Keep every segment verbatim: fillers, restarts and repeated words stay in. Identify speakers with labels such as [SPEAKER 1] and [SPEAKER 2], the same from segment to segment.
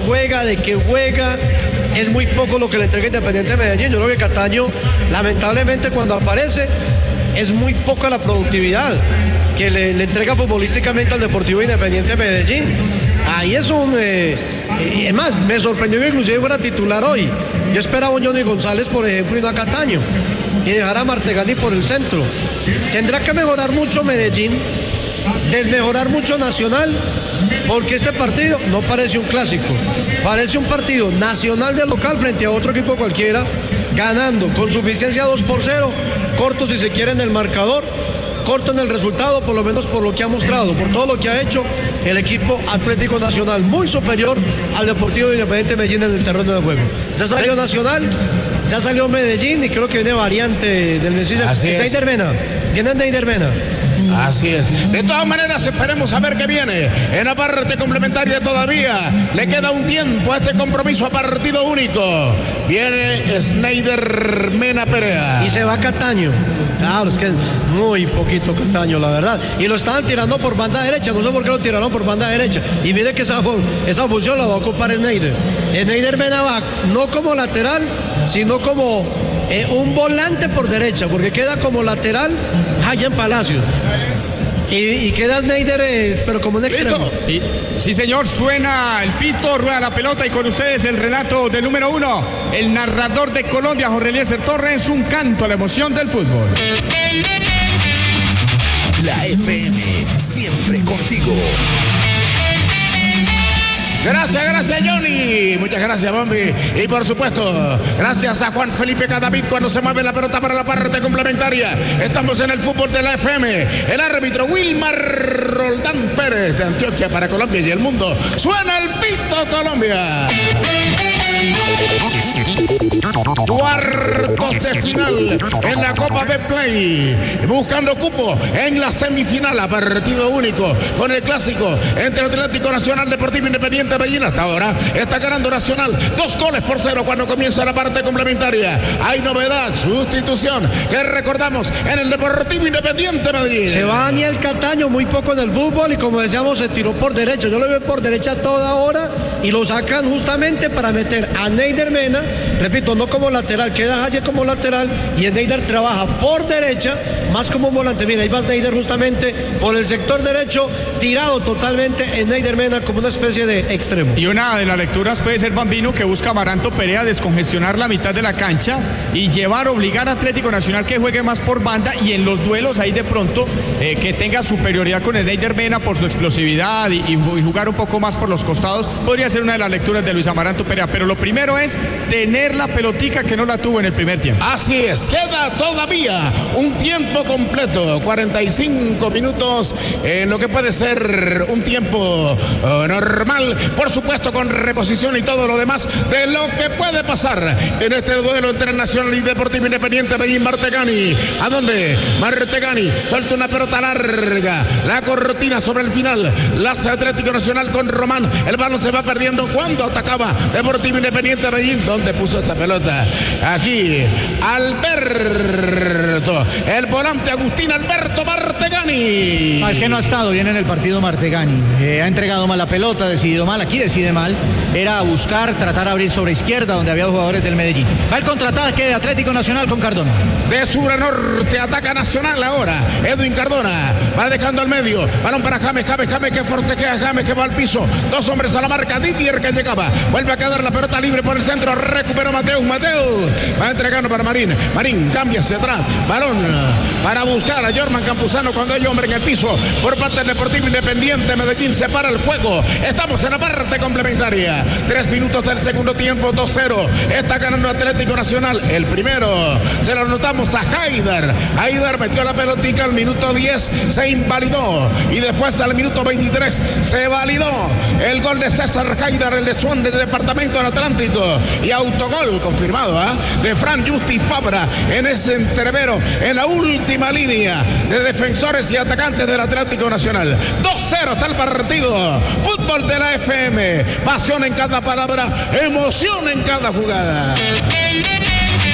[SPEAKER 1] juega, de que juega, es muy poco lo que le entrega Independiente de Medellín. Yo creo que Cataño, lamentablemente, cuando aparece, es muy poca la productividad que le, le entrega futbolísticamente al Deportivo Independiente de Medellín. Ahí es un... Eh, eh, es más, me sorprendió que inclusive fuera titular hoy. Yo esperaba a un Johnny González, por ejemplo, y no a Cataño, y dejar a Martegani por el centro. Tendrá que mejorar mucho Medellín, desmejorar mucho Nacional, porque este partido no parece un clásico, parece un partido nacional de local frente a otro equipo cualquiera, ganando con suficiencia dos por cero, corto si se quiere en el marcador, corto en el resultado, por lo menos por lo que ha mostrado, por todo lo que ha hecho el equipo Atlético Nacional, muy superior al Deportivo Independiente de Medellín en el terreno de juego. Ya salió Nacional, ya salió Medellín y creo que viene variante del Mesías.
[SPEAKER 2] Así es.
[SPEAKER 1] Neider Mena, viene Neider Mena.
[SPEAKER 2] Así es. De todas maneras, esperemos a ver qué viene. En la parte complementaria todavía le queda un tiempo a este compromiso a partido único. Viene Sneider Mena Perea.
[SPEAKER 1] Y se va Cataño. Claro, es que es muy poquito Cataño, la verdad. Y lo estaban tirando por banda derecha. No sé por qué lo tiraron por banda derecha. Y mire que esa, esa función la va a ocupar Sneider. Sneider Mena va no como lateral, sino como eh, un volante por derecha, porque queda como lateral Hayan Palacio. Y, y queda Sneider, eh, pero como un extremo.
[SPEAKER 3] Y, sí, señor, suena el pito, rueda la pelota y con ustedes el relato del número uno, el narrador de Colombia, Jorge Eliezer Torres, un canto a la emoción del fútbol.
[SPEAKER 4] La F M, siempre contigo.
[SPEAKER 2] Gracias, gracias Johnny. Muchas gracias, Bombi. Y por supuesto, gracias a Juan Felipe Cadavid cuando se mueve la pelota para la parte complementaria. Estamos en el fútbol de la F M. El árbitro Wilmar Roldán Pérez de Antioquia para Colombia y el mundo. Suena el pito Colombia. Cuartos de final en la Copa Betplay, buscando cupo en la semifinal a partido único con el clásico entre Atlético Nacional Deportivo Independiente Medellín. Hasta ahora está ganando Nacional dos goles por cero cuando comienza la parte complementaria. Hay novedad, sustitución que recordamos en el Deportivo Independiente Medellín.
[SPEAKER 1] Se va Daniel Cataño, muy poco en el fútbol, y como decíamos se tiró por derecha. Yo lo veo por derecha toda hora y lo sacan justamente para meter a Neider Mena, repito, no como lateral, queda Haye como lateral y Neider trabaja por derecha, más como un volante. Mira, ahí va Neider justamente por el sector derecho, tirado totalmente en Neider Mena como una especie de extremo.
[SPEAKER 3] Y una de las lecturas puede ser Bambino, que busca Amaranto Perea descongestionar la mitad de la cancha y llevar, obligar a Atlético Nacional que juegue más por banda, y en los duelos ahí de pronto eh, que tenga superioridad con el Neider Mena por su explosividad y, y jugar un poco más por los costados. Podría ser una de las lecturas de Luis Amaranto Perea, pero lo primero es tener la pelotica que no la tuvo en el primer tiempo.
[SPEAKER 2] Así es, queda todavía un tiempo completo, cuarenta y cinco minutos en lo que puede ser un tiempo uh, normal, por supuesto con reposición y todo lo demás de lo que puede pasar en este duelo entre Nacional y Deportivo Independiente Medellín. Martegani, ¿a dónde? Martegani suelta una pelota larga, la cortina sobre el final, la hace Atlético Nacional con Román, el balón se va perdiendo cuando atacaba Deportivo Independiente Medellín. ¿Dónde puso esta pelota? Aquí, Alberto, el volante Agustín Alberto Martegani.
[SPEAKER 5] No, es que no ha estado bien en el partido Martegani, eh, ha entregado mal la pelota, ha decidido mal, aquí decide mal, era buscar, tratar de abrir sobre izquierda donde había jugadores del Medellín. Va el contraataque de Atlético Nacional con Cardona.
[SPEAKER 2] De sur a norte ataca Nacional ahora, Edwin Cardona va dejando al medio, balón para James, James, James que forcejea, James que va al piso, dos hombres a la marca, Didier que llegaba, vuelve a quedar la pelota libre por el centro, recuperó Mateus, Mateus va entregando para Marín, Marín cambia hacia atrás, balón para buscar a Jorman Campuzano cuando hay hombre en el piso por parte del Deportivo Independiente Medellín. Se para el juego, estamos en la parte complementaria, tres minutos del segundo tiempo, dos cero, está ganando Atlético Nacional. El primero se lo anotamos a Haider, Haider metió la pelotica al minuto diez, se invalidó y después al minuto veintitrés se validó el gol de César Haider, el de Swan del Departamento del Atlántico, y autogol confirmado ¿eh? de Fran Justi Fabra en ese entrevero en la última línea de defensores y atacantes del Atlético Nacional. dos cero está el partido. Fútbol de la F M, pasión en cada palabra, emoción en cada jugada.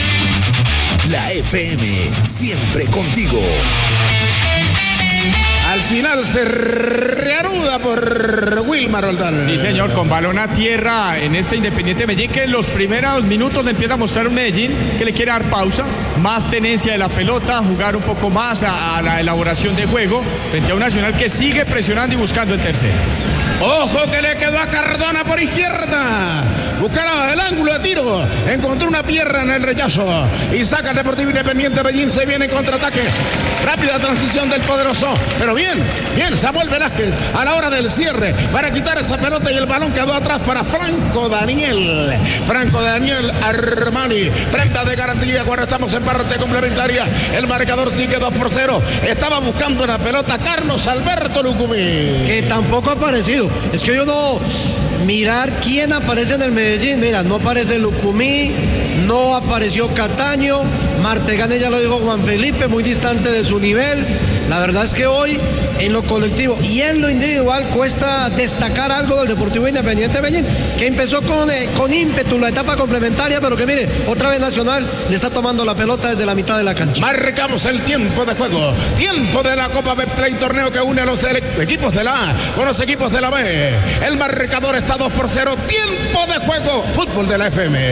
[SPEAKER 4] La F M, siempre contigo.
[SPEAKER 2] Al final se reanuda por Wilmar Roldán.
[SPEAKER 3] Sí, señor, con balón a tierra en este Independiente Medellín, que en los primeros minutos empieza a mostrar un Medellín que le quiere dar pausa, más tenencia de la pelota, jugar un poco más a, a la elaboración de juego, frente a un Nacional que sigue presionando y buscando el tercero.
[SPEAKER 2] Ojo que le quedó a Cardona por izquierda. Buscará el ángulo de tiro. Encontró una pierna en el rechazo. Y saca el Deportivo Independiente Medellín. Se viene en contraataque. Rápida transición del poderoso. Pero bien, bien. Samuel Velázquez a la hora del cierre para quitar esa pelota y el balón quedó atrás para Franco Daniel. Franco Daniel Armani. Prenda de garantía cuando estamos en parte complementaria. El marcador sigue dos por cero. Estaba buscando una pelota Carlos Alberto Lucumí.
[SPEAKER 1] Que tampoco ha aparecido. Es que yo no mirar quién aparece en el Medellín. Mira, no aparece Lucumí, no apareció Cataño, Martegani, ya lo dijo Juan Felipe, muy distante de su nivel. La verdad es que hoy en lo colectivo y en lo individual cuesta destacar algo del Deportivo Independiente Medellín, que empezó con, eh, con ímpetu la etapa complementaria, pero que mire, otra vez Nacional le está tomando la pelota desde la mitad de la cancha.
[SPEAKER 2] Marcamos el tiempo de juego, tiempo de la Copa Betplay, torneo que une a los equipos de la A con los equipos de la B. El marcador está dos por cero, tiempo de juego, fútbol de la F M.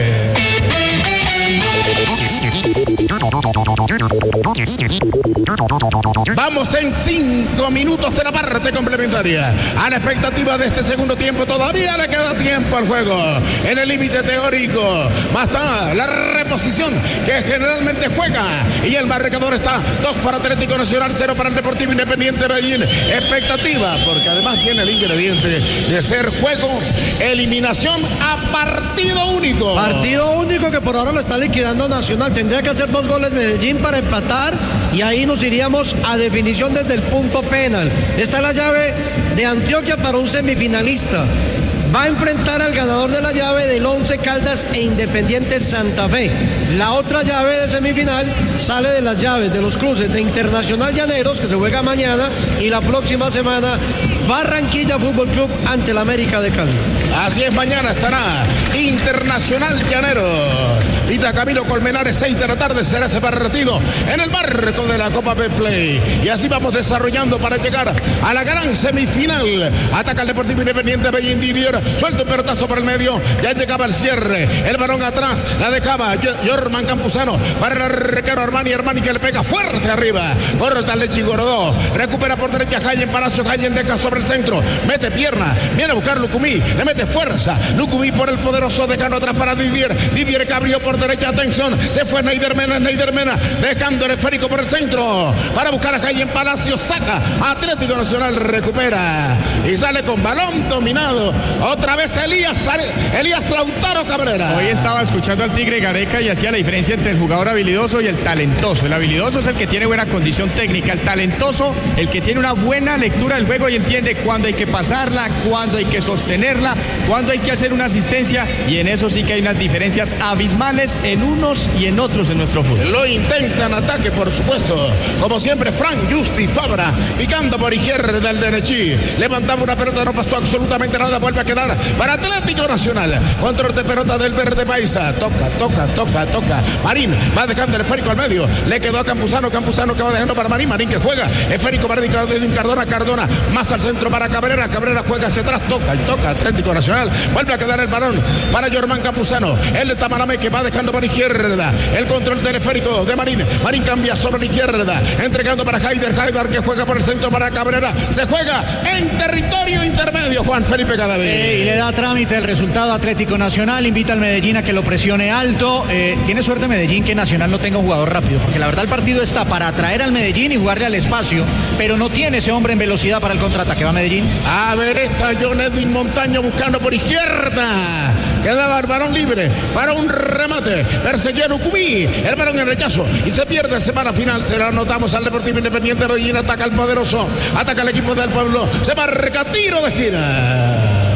[SPEAKER 2] Vamos en cinco minutos de la parte complementaria. A la expectativa de este segundo tiempo, todavía le queda tiempo al juego. En el límite teórico, basta la reposición que generalmente juega. Y el marcador está dos para Atlético Nacional, cero para el Deportivo Independiente Medellín. Expectativa, porque además tiene el ingrediente de ser juego, eliminación a partido único.
[SPEAKER 1] Partido único que por ahora lo está liquidando Nacional. Tendría que hacer dos goles Medellín para empatar y ahí nos iríamos a definición desde el punto penal. Esta es la llave de Antioquia para un semifinalista. Va a enfrentar al ganador de la llave del Once Caldas e Independiente Santa Fe. La otra llave de semifinal sale de las llaves de los cruces de Internacional Llaneros, que se juega mañana, y la próxima semana Barranquilla Fútbol Club ante el América de Cali.
[SPEAKER 2] Así es, mañana estará Internacional Llaneros. Vita Camilo Colmenares, seis de la tarde será ese partido en el marco de la Copa Betplay. Y así vamos desarrollando para llegar a la gran semifinal. Ataca el Deportivo Independiente Medellín, Didier, suelta un pelotazo por el medio, ya llegaba el cierre, el balón atrás, la dejaba Jorman Campuzano para el arquero Armani, Armani que le pega fuerte arriba, corta Lechi Gorodó, recupera por derecha Jayen Palacio, Jayen deja sobre el centro, mete pierna, viene a buscar Lucumí, le mete fuerza, Lucumí por el poderoso, dejando atrás para Didier, Didier que abrió por derecha, atención, se fue Neider Mena, Neider Mena, dejando el esférico por el centro, para buscar a Jayen Palacio, saca, Atlético Nacional recupera, y sale con balón dominado, otra vez Elías, Elías Lautaro Cabrera.
[SPEAKER 3] Hoy estaba escuchando al Tigre Gareca y hacía la diferencia entre el jugador habilidoso y el talentoso. El habilidoso es el que tiene buena condición técnica, el talentoso el que tiene una buena lectura del juego y entiende cuándo hay que pasarla, cuándo hay que sostenerla, cuándo hay que hacer una asistencia, y en eso sí que hay unas diferencias abismales en unos y en otros en nuestro fútbol.
[SPEAKER 2] Lo intentan ataque, por supuesto, como siempre Frank Justi Fabra, picando por izquierda del Denechi, levantaba una pelota, no pasó absolutamente nada, vuelve a quedar para Atlético Nacional, control de pelota del verde paisa, toca, toca, toca, toca, Marín va dejando el esférico al medio, le quedó a Campuzano, Campuzano que va dejando para Marín, Marín que juega, esférico para Edwin Cardona, Cardona, más al centro para Cabrera, Cabrera juega hacia atrás, toca y toca, Atlético Nacional, vuelve a quedar el balón para Jorman Campuzano, el de Tamarame que va dejando por izquierda, el control del esférico de Marín, Marín cambia sobre la izquierda, entregando para Haider, Haider que juega por el centro para Cabrera, se juega en territorio intermedio, Juan Felipe Cadavid.
[SPEAKER 5] Eh, y le da trámite el resultado Atlético Nacional, invita al Medellín a que lo presione alto, eh, tiene suerte Medellín que Nacional no tenga un jugador rápido, porque la verdad el partido está para atraer al Medellín y jugarle al espacio, pero no tiene ese hombre en velocidad para el contraataque. Va Medellín.
[SPEAKER 2] A ver, está John Edwin Montaño buscando por izquierda, quedaba el balón libre para un remate, perseguía Lucumí, el balón en rechazo y se pierde semana final, se lo anotamos al Deportivo Independiente Medellín, ataca el poderoso, ataca el equipo del pueblo, se marca tiro de esquina.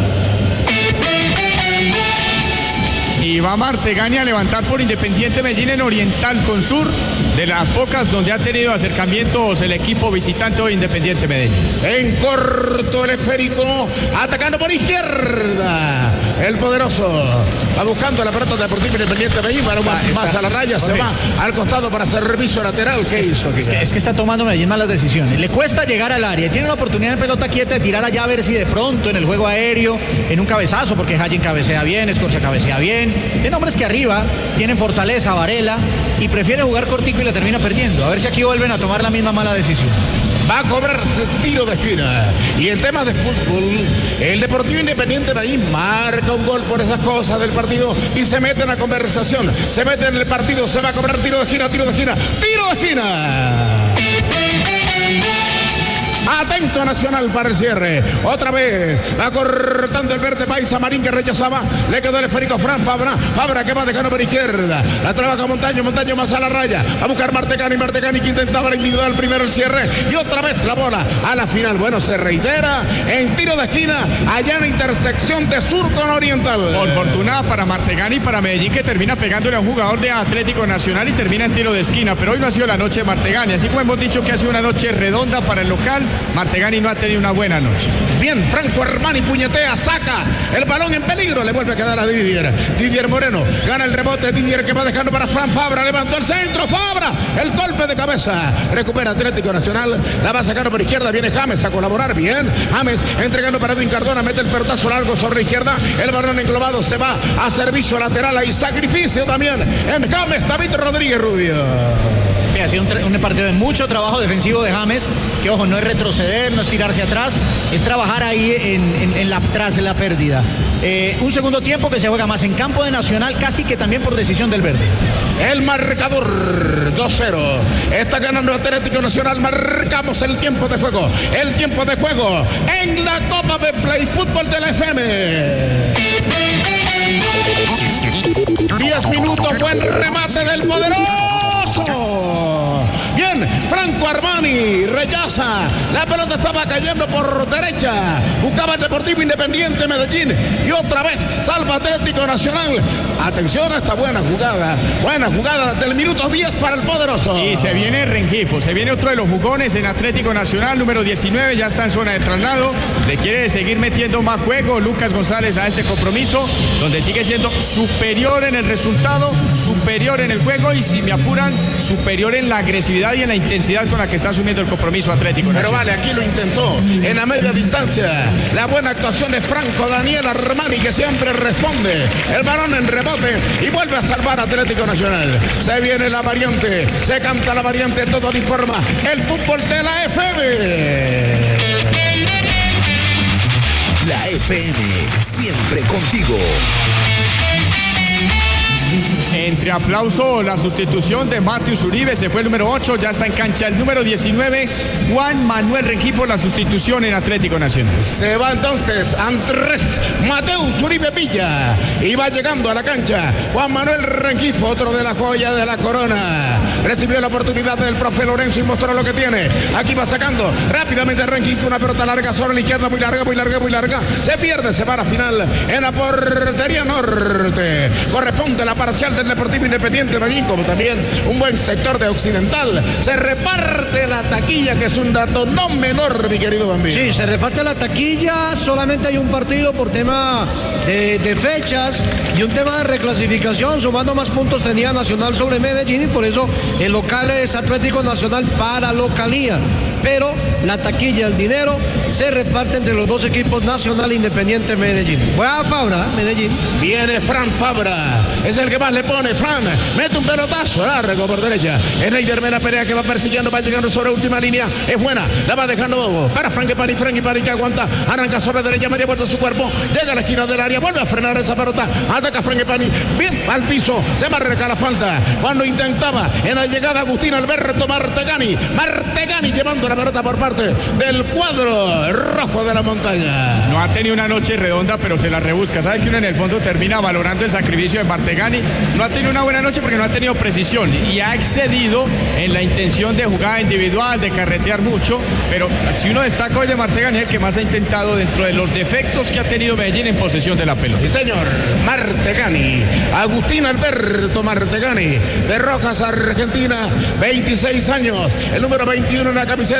[SPEAKER 3] Y va Martegani a levantar por Independiente Medellín en Oriental con Sur, de las pocas donde ha tenido acercamientos el equipo visitante hoy Independiente Medellín.
[SPEAKER 2] En corto el esférico, atacando por izquierda. el poderoso. Va buscando la pelota Deportivo Independiente Medellín, para más, está, más a la raya, se va al costado para hacer servicio lateral. ¿Qué
[SPEAKER 5] es,
[SPEAKER 2] hizo?
[SPEAKER 5] Es que, es que está tomando Medellín malas decisiones. Le cuesta llegar al área. Tiene una oportunidad en pelota quieta de tirar allá a ver si de pronto en el juego aéreo, en un cabezazo, porque Hayen cabecea bien, Escorcia cabecea bien. Tiene hombres que arriba tienen fortaleza, Varela, y prefiere jugar cortico y la termina perdiendo. A ver si aquí vuelven a tomar la misma mala decisión.
[SPEAKER 2] Va a cobrarse tiro de esquina. Y en temas de fútbol, el Deportivo Independiente de ahí marca un gol por esas cosas del partido y se mete en la conversación. Se mete en el partido, se va a cobrar tiro de esquina, tiro de esquina, tiro de esquina. Atento Nacional para el cierre. Otra vez va cortando el verde paisa Marín, que rechazaba. Le quedó el esférico Fran Fabra. Fabra que va dejando por izquierda. La trabaja Montaño. Montaño más a la raya. A buscar Martegani. Martegani que intentaba la individual primero el cierre. Y otra vez la bola a la final. Bueno, se reitera en tiro de esquina allá en la intersección de sur con oriental.
[SPEAKER 3] Por fortuna para Martegani y para Medellín, que termina pegándole a un jugador de Atlético Nacional y termina en tiro de esquina. Pero hoy no ha sido la noche de Martegani. Así como hemos dicho que ha sido una noche redonda para el local, Martegani no ha tenido una buena noche.
[SPEAKER 2] Bien, Franco Armani puñetea, saca el balón en peligro, le vuelve a quedar a Didier. Didier Moreno gana el rebote, Didier que va dejando para Fran Fabra, levantó el centro, Fabra, el golpe de cabeza, recupera Atlético Nacional, la va sacando por izquierda, viene James a colaborar, bien, James entregando para Edwin Cardona, mete el pelotazo largo sobre la izquierda, el balón englobado se va a servicio lateral, hay sacrificio también en James, David Rodríguez Rubio.
[SPEAKER 5] Sí, ha sido un, un partido de mucho trabajo defensivo de James, que ojo, no es retroceder, no es tirarse atrás, es trabajar ahí en, en, en la, tras la pérdida. Eh, un segundo tiempo que se juega más en campo de Nacional, casi que también por decisión del verde.
[SPEAKER 2] El marcador dos cero. Está ganando Atlético Nacional. Marcamos el tiempo de juego. El tiempo de juego en la Copa de Play Fútbol de la F M. diez minutos, buen remate del poderoso. Bien, Franco Armani rechaza. La pelota estaba cayendo por derecha. Buscaba el Deportivo Independiente Medellín. Y otra vez salva Atlético Nacional. Atención a esta buena jugada. Buena jugada del minuto diez para el poderoso.
[SPEAKER 3] Y se viene Rengifo. Se viene otro de los jugones en Atlético Nacional. Número diecinueve. Ya está en zona de traslado. Le quiere seguir metiendo más juego Lucas González a este compromiso, donde sigue siendo superior en el resultado, superior en el juego y, si me apuran, superior en la agresividad y en la intensidad con la que está asumiendo el compromiso Atlético Nacional.
[SPEAKER 2] Pero vale, aquí lo intentó en la media distancia. La buena actuación de Franco Daniel Armani, que siempre responde. El balón en rebote y vuelve a salvar Atlético Nacional. Se viene la variante, se canta la variante, todo lo informa el fútbol de la F M.
[SPEAKER 4] La F M, siempre contigo.
[SPEAKER 3] Entre aplauso, la sustitución de Mateus Uribe, se fue el número ocho, ya está en cancha el número diecinueve, Juan Manuel Rengifo, la sustitución en Atlético Nacional.
[SPEAKER 2] Se va entonces Andrés Mateus Uribe Villa y va llegando a la cancha Juan Manuel Rengifo, otro de la joya de la corona. Recibió la oportunidad del profe Lorenzo y mostró lo que tiene. Aquí va sacando rápidamente Rengifo, una pelota larga sobre la izquierda, muy larga, muy larga, muy larga. Se pierde, se va a la final en la portería norte. Corresponde la parcial del Deportivo Independiente Medellín, como también un buen sector de Occidental. Se reparte la taquilla, que es un dato no menor, mi querido Bambino.
[SPEAKER 1] Sí, se reparte la taquilla, solamente hay un partido por tema de, de fechas y un tema de reclasificación, sumando más puntos tenía Nacional sobre Medellín y por eso el local es Atlético Nacional para localía. Pero la taquilla, el dinero, se reparte entre los dos equipos, Nacional e Independiente Medellín. Juega Fabra, Medellín.
[SPEAKER 2] Viene Fran Fabra, es el que más le pone. Fran mete un pelotazo largo por derecha. Es Neider Mena Perea que va persiguiendo, va llegando sobre última línea. Es buena, la va dejando Bobo. Para Frankie Pani, Frankie Pani que aguanta. Arranca sobre derecha, media vuelta su cuerpo. Llega a la esquina del área, vuelve a frenar esa pelota. Ataca Frankie Pani, bien al piso. Se marca la falta. Cuando intentaba en la llegada Agustín Alberto Martegani. Martegani llevando la pelota por parte del cuadro rojo de la montaña.
[SPEAKER 3] No ha tenido una noche redonda, pero se la rebusca. ¿Sabe que uno en el fondo termina valorando el sacrificio de Martegani? No ha tenido una buena noche porque no ha tenido precisión y ha excedido en la intención de jugada individual, de carretear mucho, pero si uno destaca hoy de Martegani, es el que más ha intentado dentro de los defectos que ha tenido Medellín en posesión de la pelota.
[SPEAKER 2] Sí, señor, Martegani, Agustín Alberto Martegani, de Rojas, Argentina, veintiséis años, el número veintiuno en la camiseta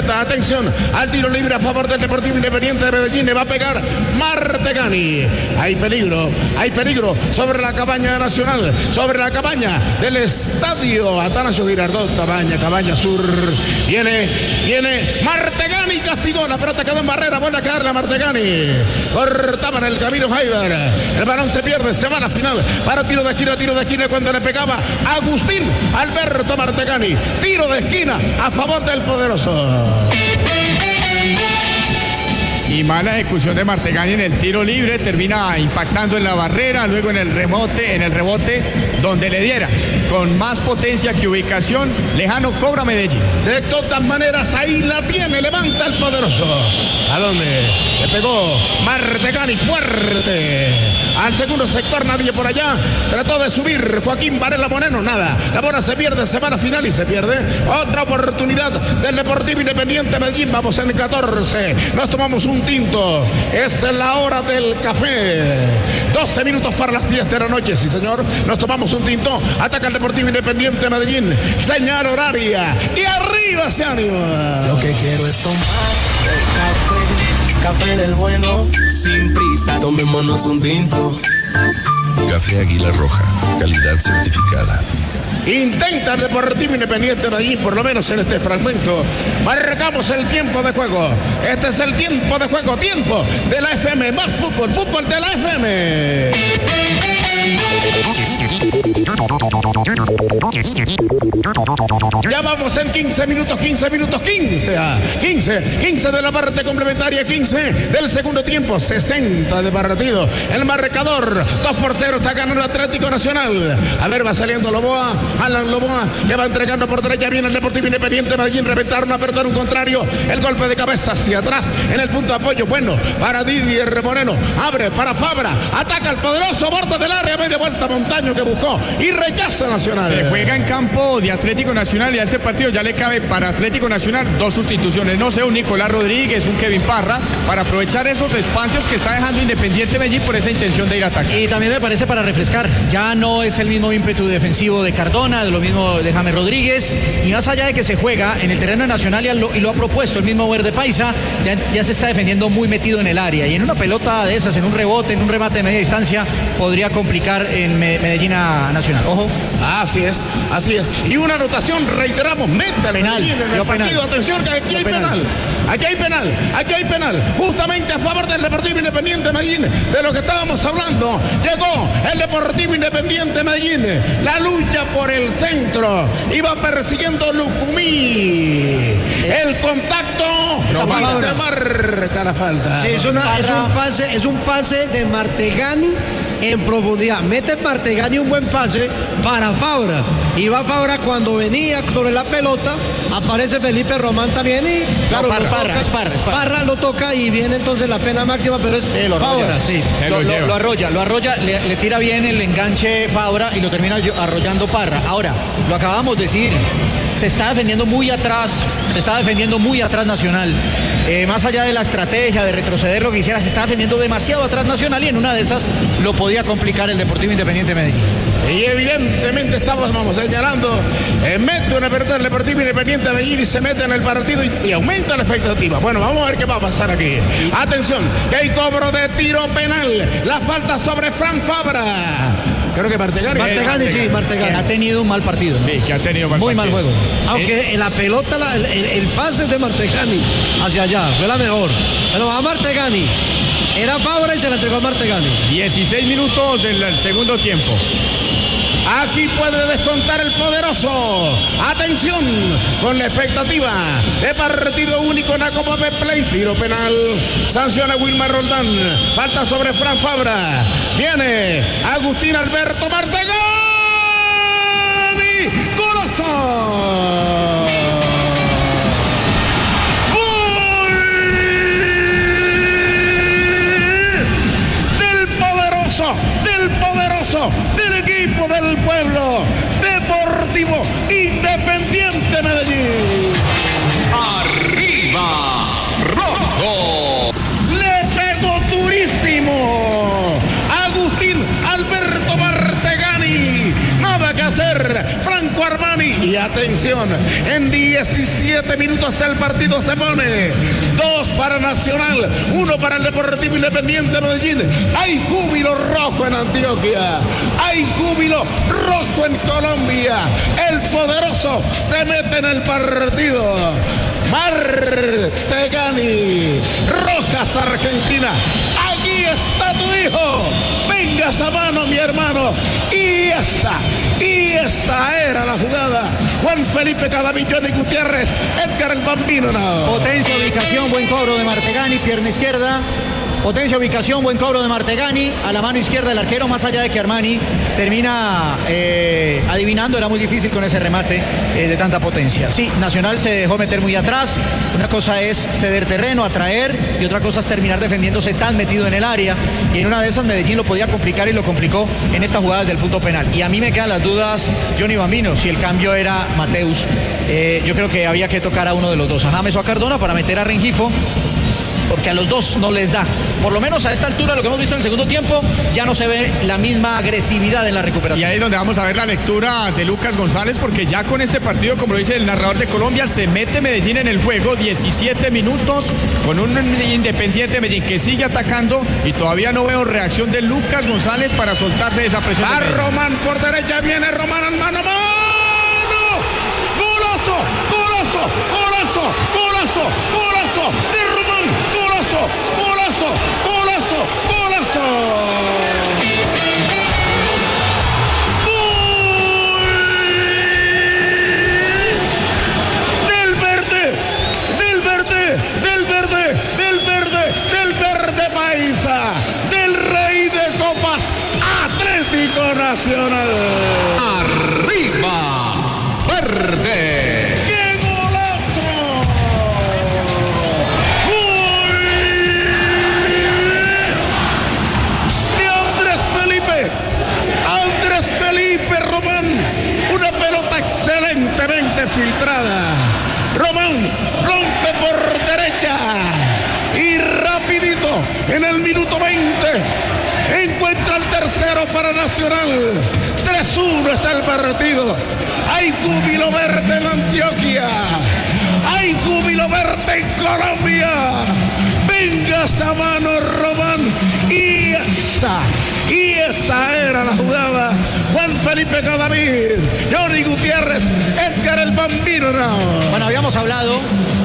[SPEAKER 2] meta. Atención al tiro libre a favor del Deportivo Independiente de Medellín. Le va a pegar Martegani. Hay peligro, hay peligro sobre la cabaña de Nacional, sobre la cabaña del estadio Atanasio Girardot. Cabaña, cabaña sur. Viene, viene Martegani, castigó. La pelota quedó en barrera. Vuelve a quedarle a Martegani. Cortaba en el camino Haider. El balón se pierde, se va a la final. Para tiro de esquina, tiro de esquina cuando le pegaba Agustín Alberto Martegani. Tiro de esquina a favor del poderoso.
[SPEAKER 3] Y mala ejecución de Martegani en el tiro libre, termina impactando en la barrera, luego en el rebote, en el rebote donde le diera, con más potencia que ubicación, lejano cobra Medellín.
[SPEAKER 2] De todas maneras, ahí la tiene, levanta el poderoso. ¿A dónde? Le pegó Martegani fuerte. Al segundo sector, nadie por allá. Trató de subir Joaquín Varela Moreno, nada. La bola se pierde, se va a la final y se pierde. Otra oportunidad del Deportivo Independiente Medellín. Vamos en catorce. Nos tomamos un tinto. Es la hora del café. doce minutos para las diez de la noche, sí señor. Nos tomamos un tinto. Ataca el Deportivo Independiente Medellín. Señal horaria. Y arriba se anima.
[SPEAKER 6] Lo que quiero es tomar el café. Café del bueno. Sin prisa, tomémonos un tinto.
[SPEAKER 4] Café Águila Roja, calidad certificada.
[SPEAKER 2] Intenta el Deportivo Independiente Medellín, por lo menos en este fragmento. Marcamos el tiempo de juego. Este es el tiempo de juego, tiempo de la F M. Más fútbol, fútbol de la F M. Ya vamos en quince minutos, quince minutos, quince. quince, quince de la parte complementaria, quince del segundo tiempo, sesenta de partido. El marcador, dos por cero, está ganando el Atlético Nacional. A ver, va saliendo Loboa, Alan Loboa, que va entregando por derecha, viene el Deportivo Independiente Medellín, reventaron a apertar un contrario. El golpe de cabeza hacia atrás, en el punto de apoyo, bueno, para Didier Moreno, abre para Fabra, ataca al poderoso, borde del área, media vuelta Montaño que buscó y rechaza Nacional.
[SPEAKER 3] Se juega en campo de Atlético Nacional y a este partido ya le cabe para Atlético Nacional dos sustituciones, no sé, un Nicolás Rodríguez, un Kevin Parra, para aprovechar esos espacios que está dejando Independiente Medellín por esa intención de ir a ataque.
[SPEAKER 5] Y también me parece para refrescar, ya no es el mismo ímpetu defensivo de Cardona, de lo mismo de James Rodríguez, y más allá de que se juega en el terreno nacional y lo, y lo ha propuesto el mismo Verde Paisa, ya, ya se está defendiendo muy metido en el área, y en una pelota de esas, en un rebote, en un remate de media distancia, podría complicar en Medellín a Nacional. Ojo.
[SPEAKER 2] Así es, así es. Y una anotación, reiteramos, meta
[SPEAKER 5] penal,
[SPEAKER 2] Medellín en el partido. Penal. Atención que aquí hay penal. penal. Aquí hay penal, aquí hay penal. Justamente a favor del Deportivo Independiente Medellín, de lo que estábamos hablando. Llegó el Deportivo Independiente Medellín. La lucha por el centro. Iba persiguiendo Lucumí. El contacto. No, se marca la falta.
[SPEAKER 1] Sí, es, una, es un pase, es un pase de Martegani en profundidad. Mete Martegani un buen pase para Fabra. Y va Fabra cuando venía sobre la pelota. Aparece Felipe Román también y claro,
[SPEAKER 5] no, Parra,
[SPEAKER 1] lo toca,
[SPEAKER 5] Parra, es Parra, es Parra.
[SPEAKER 1] Parra lo toca y viene entonces la pena máxima, pero es
[SPEAKER 5] sí, lo
[SPEAKER 1] Fabra, sí.
[SPEAKER 5] Se lo, lo, lo arrolla, lo arrolla, le, le tira bien el enganche Fabra y lo termina arrollando Parra. Ahora, lo acabamos de decir, se está defendiendo muy atrás, se está defendiendo muy atrás Nacional. Eh, más allá de la estrategia de retroceder lo que hiciera, se está defendiendo demasiado atrás Nacional y en una de esas lo podía complicar el Deportivo Independiente Medellín.
[SPEAKER 2] Y evidentemente estamos vamos, señalando, eh, mete una pelota el Deportivo Independiente Medellín y se mete en el partido y, y aumenta la expectativa. Bueno, vamos a ver qué va a pasar aquí. Atención, que hay cobro de tiro penal. La falta sobre Fran Fabra. Creo que Martegani.
[SPEAKER 1] Martegani, sí, Martegani.
[SPEAKER 5] Que ha tenido un mal partido, ¿no?
[SPEAKER 3] Sí, que ha tenido mal
[SPEAKER 5] muy
[SPEAKER 3] partido.
[SPEAKER 5] mal juego.
[SPEAKER 1] Aunque en la pelota, la, el, el pase de Martegani hacia allá fue la mejor. Pero va Martegani. Era Fabra y se la entregó a Martegani.
[SPEAKER 3] dieciséis minutos del segundo tiempo.
[SPEAKER 2] Aquí puede descontar el poderoso. Atención, con la expectativa de partido único en la Copa Betplay. Tiro penal. Sanciona Wilmar Roldán. Falta sobre Fran Fabra. Viene Agustín Alberto Martegani. ¡Golazo! Del poderoso, del equipo del pueblo, Deportivo Independiente Medellín.
[SPEAKER 4] ¡Arriba, rojo!
[SPEAKER 2] Le pegó durísimo Agustín Alberto Martegani. Nada que hacer. corner. Franco Armani. Y atención, en diecisiete minutos el partido se pone dos para Nacional, uno para el Deportivo Independiente Medellín. Hay júbilo rojo en Antioquia. Hay júbilo rojo en Colombia. El poderoso se mete en el partido. Martegani, Rojas, Argentina. Aquí está tu hijo. Venga esa mano, mi hermano. Y esa, y esa era la jugada. Juan Felipe Cadavid, Johnny Gutiérrez, Edgar el Bambino. No.
[SPEAKER 5] Potencia, ubicación, buen cobro de Martegani, pierna izquierda. Potencia, ubicación, buen cobro de Martegani. A la mano izquierda del arquero, más allá de que Armani termina eh, adivinando, era muy difícil con ese remate eh, de tanta potencia. Sí, Nacional se dejó meter muy atrás. Una cosa es ceder terreno, atraer, y otra cosa es terminar defendiéndose tan metido en el área. Y en una de esas Medellín lo podía complicar y lo complicó en esta jugada desde el punto penal. Y a mí me quedan las dudas, Johnny Bambino, si el cambio era Mateus. Eh, yo creo que había que tocar a uno de los dos, a James o a Cardona, para meter a Rengifo, porque a los dos no les da. Por lo menos a esta altura, lo que hemos visto en el segundo tiempo, ya no se ve la misma agresividad en la recuperación.
[SPEAKER 3] Y ahí es donde vamos a ver la lectura de Lucas González, porque ya con este partido, como lo dice el narrador de Colombia, se mete Medellín en el juego, diecisiete minutos, con un Independiente Medellín que sigue atacando, y todavía no veo reacción de Lucas González para soltarse de esa presión.
[SPEAKER 2] A Román por derecha, viene Román en mano, mano. Golazo, golazo, golazo, golazo, golazo de Román, golazo, golazo, golazo, golazo. ¡Gol! Del verde, del verde, del verde, del verde, del verde paisa, del rey de copas, Atlético Nacional.
[SPEAKER 4] Arriba, verde.
[SPEAKER 2] ¡Qué golazo! ¡Gol de Andrés Felipe! Andrés Felipe Román. Una pelota excelentemente filtrada. Román rompe por derecha y rapidito en el minuto veinte encuentra el tercero para Nacional. tres uno está el partido. Hay júbilo verde en Antioquia. Hay júbilo verde en Colombia. Venga esa mano, Román. Y esa, y esa era la jugada. Juan Felipe Cadavid, Johnny Gutiérrez, Edgar el Bambino. No.
[SPEAKER 5] Bueno, habíamos hablado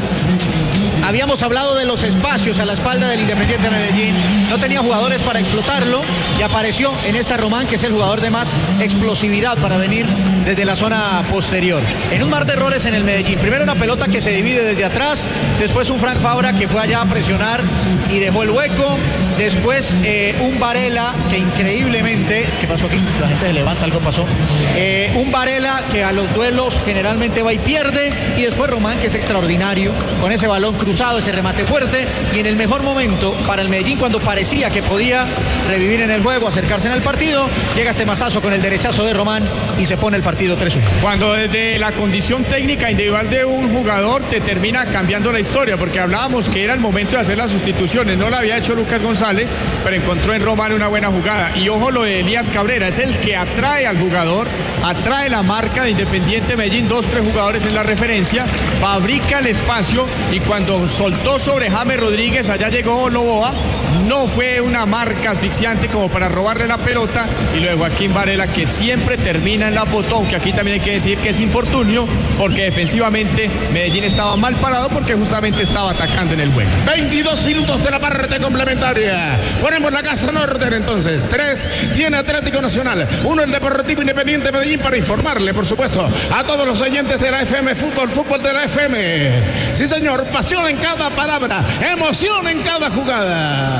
[SPEAKER 5] Habíamos hablado de los espacios a la espalda del Independiente Medellín. No tenía jugadores para explotarlo y apareció en esta Román, que es el jugador de más explosividad para venir desde la zona posterior. En un mar de errores en el Medellín. Primero una pelota que se divide desde atrás, después un Frank Fabra que fue allá a presionar y dejó el hueco. Después eh, un Varela que increíblemente... ¿Qué pasó aquí? La gente se levanta, algo pasó. Eh, un Varela que a los duelos generalmente va y pierde. Y después Román, que es extraordinario, con ese balón cruzado, ese remate fuerte. Y en el mejor momento para el Medellín, cuando parecía que podía revivir en el juego, acercarse en el partido, llega este mazazo con el derechazo de Román y se pone el partido tres uno.
[SPEAKER 3] Cuando desde la condición técnica individual de un jugador te termina cambiando la historia, porque hablábamos que era el momento de hacer las sustituciones. No la había hecho Lucas González, pero encontró en Román una buena jugada. Y ojo lo de Elías Cabrera, es el que atrae al jugador, atrae la marca de Independiente Medellín, dos, tres jugadores en la referencia, fabrica el espacio, y cuando soltó sobre James Rodríguez, allá llegó Loboa. No fue una marca asfixiante como para robarle la pelota, y luego Joaquín Varela, que siempre termina en la foto, aunque aquí también hay que decir que es infortunio, porque defensivamente Medellín estaba mal parado porque justamente estaba atacando en el juego.
[SPEAKER 2] veintidós minutos de la parte complementaria. Ponemos la casa en orden entonces. Tres tiene Atlético Nacional, uno el Deportivo Independiente Medellín, para informarle, por supuesto, a todos los oyentes de la F M Fútbol, fútbol de la F M. Sí, señor, pasión en cada palabra, emoción en cada jugada.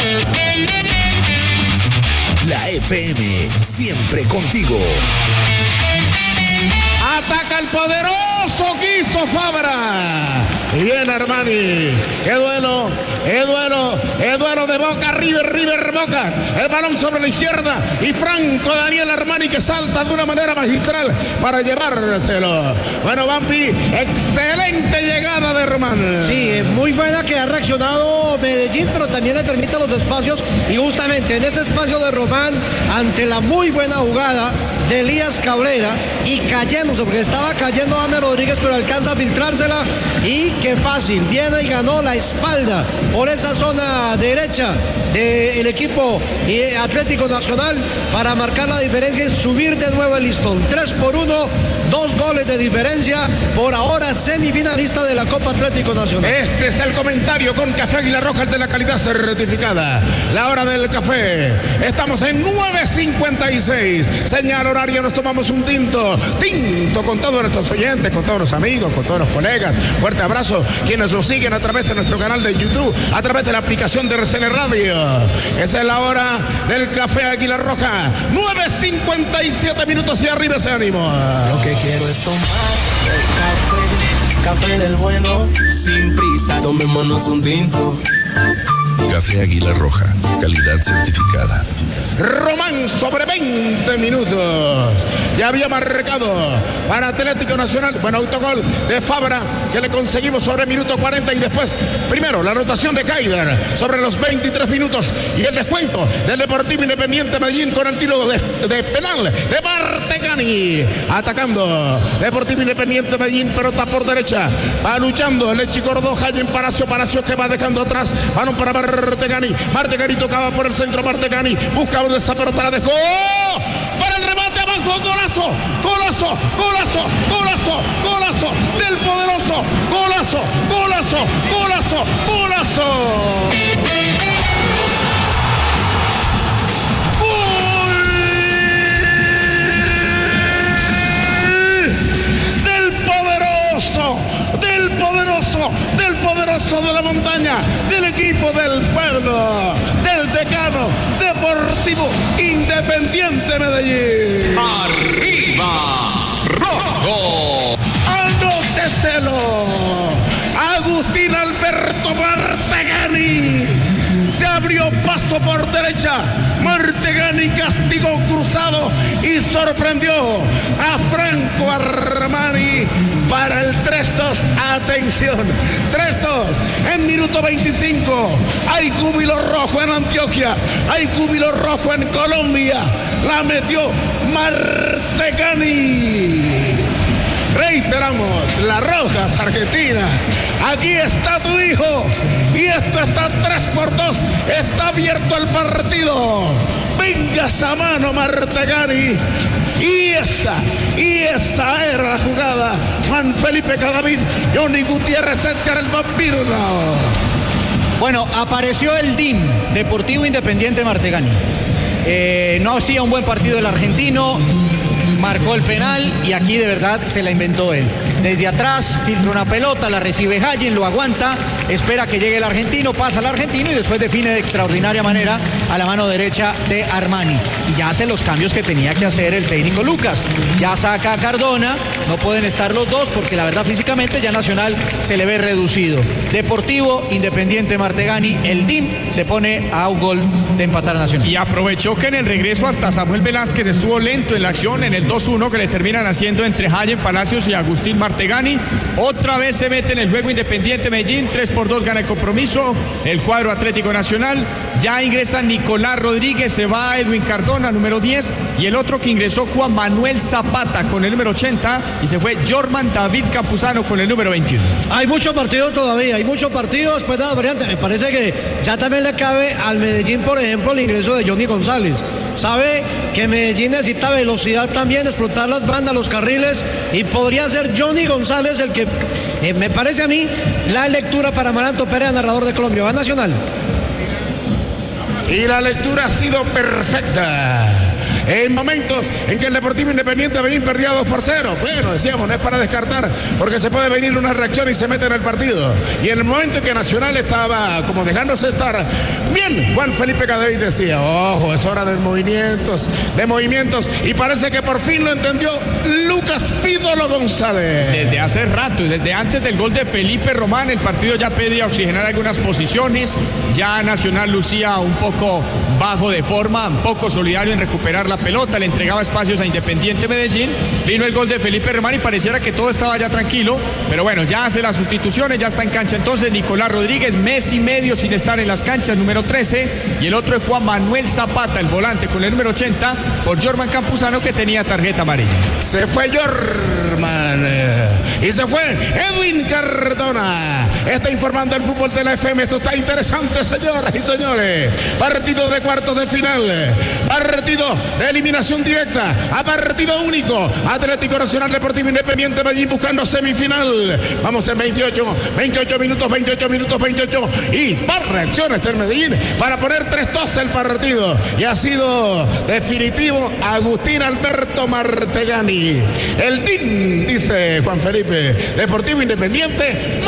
[SPEAKER 4] La F M, siempre contigo.
[SPEAKER 2] Ataca el poderoso. poderoso quiso Fabra. Y viene Armani. ¡Qué duelo! ¡Qué duelo! ¡Qué duelo de Boca! River, River, Boca. El balón sobre la izquierda. Y Franco Daniel Armani que salta de una manera magistral para llevárselo. Bueno, Vampi, excelente llegada de Román.
[SPEAKER 1] Sí, muy buena que ha reaccionado Medellín, pero también le permite los espacios. Y justamente en ese espacio de Román, ante la muy buena jugada de Elías Cabrera y cayéndose, porque estaba cayendo James Rodríguez, pero alcanza a filtrársela y qué fácil, viene y ganó la espalda por esa zona derecha del equipo Atlético Nacional para marcar la diferencia y subir de nuevo el listón. tres por uno, dos goles de diferencia, por ahora semifinalista de la Copa Atlético Nacional.
[SPEAKER 2] Este es el comentario con Café Águila Roja, el de la calidad certificada. La hora del café, estamos en nueve cincuenta y seis, señal horaria, nos tomamos un tinto, tinto con todos nuestros oyentes, con todos los amigos, con todos los colegas. Fuerte abrazo quienes nos siguen a través de nuestro canal de YouTube, a través de la aplicación de R C N Radio. Esa es la hora del Café Águila Roja, nueve cincuenta y siete minutos y arriba ese ánimo.
[SPEAKER 6] Lo que quiero es tomar café, café del bueno, sin prisa, tomémonos un tinto.
[SPEAKER 4] Café Águila Roja, calidad certificada.
[SPEAKER 2] Román sobre veinte minutos. Ya había marcado para Atlético Nacional. Bueno, autogol de Fabra que le conseguimos sobre minuto cuarenta. Y después, primero, la anotación de Kaider sobre los veintitrés minutos. Y el descuento del Deportivo Independiente Medellín con el tiro de, de penal de Martegani. Atacando Deportivo Independiente Medellín, pelota por derecha. Va luchando el Echi Cordoja y en Palacio. Palacio que va dejando atrás. Balón para Martegani. Martegani tocaba por el centro. Martegani buscaba esa pelota, la dejó para el remate abajo, golazo, golazo, golazo, golazo, golazo del poderoso, golazo, golazo, golazo, golazo. Del poderoso, del poderoso de la montaña, del equipo del pueblo, del decano Deportivo Independiente Medellín.
[SPEAKER 7] ¡Arriba, rojo!
[SPEAKER 2] ¡Anóteselo! Agustín Alberto Martegani se abrió paso por derecha. Martegani castigó cruzado y sorprendió a Franco Armani para el tres dos. Atención, tres dos en minuto veinticinco. Hay júbilo rojo en Antioquia, hay júbilo rojo en Colombia. La metió Martegani. Reiteramos, las Rojas, Argentina. Aquí está tu hijo. Y esto está tres por dos. Está abierto el partido. Venga esa mano, Martegani. Y esa, y esa era la jugada. Juan Felipe Cadavid, Johnny Gutiérrez, Edgar el Vampiro.
[SPEAKER 5] Bueno, apareció el D I M, Deportivo Independiente Martegani. Eh, no hacía un buen partido el argentino. Marcó el penal y aquí de verdad se la inventó él. Desde atrás filtra una pelota, la recibe Hayen, lo aguanta, espera que llegue el argentino, pasa al argentino y después define de extraordinaria manera a la mano derecha de Armani. Y ya hace los cambios que tenía que hacer el técnico Lucas. Ya saca a Cardona, no pueden estar los dos porque la verdad físicamente ya Nacional se le ve reducido. Deportivo Independiente Martegani, el D I M se pone a un gol de empatar a Nacional.
[SPEAKER 3] Y aprovechó que en el regreso hasta Samuel Velázquez estuvo lento en la acción en el dos uno que le terminan haciendo entre Hayen Palacios y Agustín Martegani. Otra vez se mete en el juego Independiente Medellín, tres por dos gana el compromiso el cuadro Atlético Nacional. Ya ingresa Nicolás Rodríguez, se va Edwin Cardona, número diez, y el otro que ingresó Juan Manuel Zapata con el número ochenta y se fue Jorman David Campuzano con el número veintiuno.
[SPEAKER 1] Hay mucho partido todavía, hay muchos partidos, pues nada, variante. Me parece que ya también le cabe al Medellín, por ejemplo, el ingreso de Johnny González. Sabe que Medellín necesita velocidad también, explotar las bandas, los carriles, y podría ser Johnny González el que, eh, me parece a mí, la lectura para Amaranto Perea, narrador de Colombia. Va Nacional.
[SPEAKER 2] Y la lectura ha sido perfecta. en momentos en que el Deportivo Independiente Medellín perdía dos por cero. Bueno, decíamos, no es para descartar, porque se puede venir una reacción y se mete en el partido. Y en el momento en que Nacional estaba como dejándose estar bien, Juan Felipe Cadavid decía, ojo, es hora de movimientos, de movimientos, y parece que por fin lo entendió Lucas Fidolo González.
[SPEAKER 3] Desde hace rato, desde antes del gol de Felipe Román, el partido ya pedía oxigenar algunas posiciones, ya Nacional lucía un poco bajo de forma, un poco solidario en recuperar la pelota, le entregaba espacios a Independiente Medellín, vino el gol de Felipe Román y pareciera que todo estaba ya tranquilo, pero bueno, ya hace las sustituciones, ya está en cancha entonces Nicolás Rodríguez, mes y medio sin estar en las canchas, número trece, y el otro es Juan Manuel Zapata, el volante con el número ochenta, por Jorman Campuzano, que tenía tarjeta amarilla.
[SPEAKER 2] Se fue Jorman y se fue Edwin Cardona. Está informando el fútbol de la F M. Esto está interesante, señoras y señores. Partido de cuartos de final, partido de eliminación directa a partido único. Atlético Nacional Deportivo Independiente Medellín buscando semifinal. Vamos en veintiocho, veintiocho minutos, veintiocho minutos, veintiocho, y par reacciones del Medellín para poner tres dos el partido, y ha sido definitivo Agustín Alberto Martegani. El D I N, dice Juan Felipe, Deportivo Independiente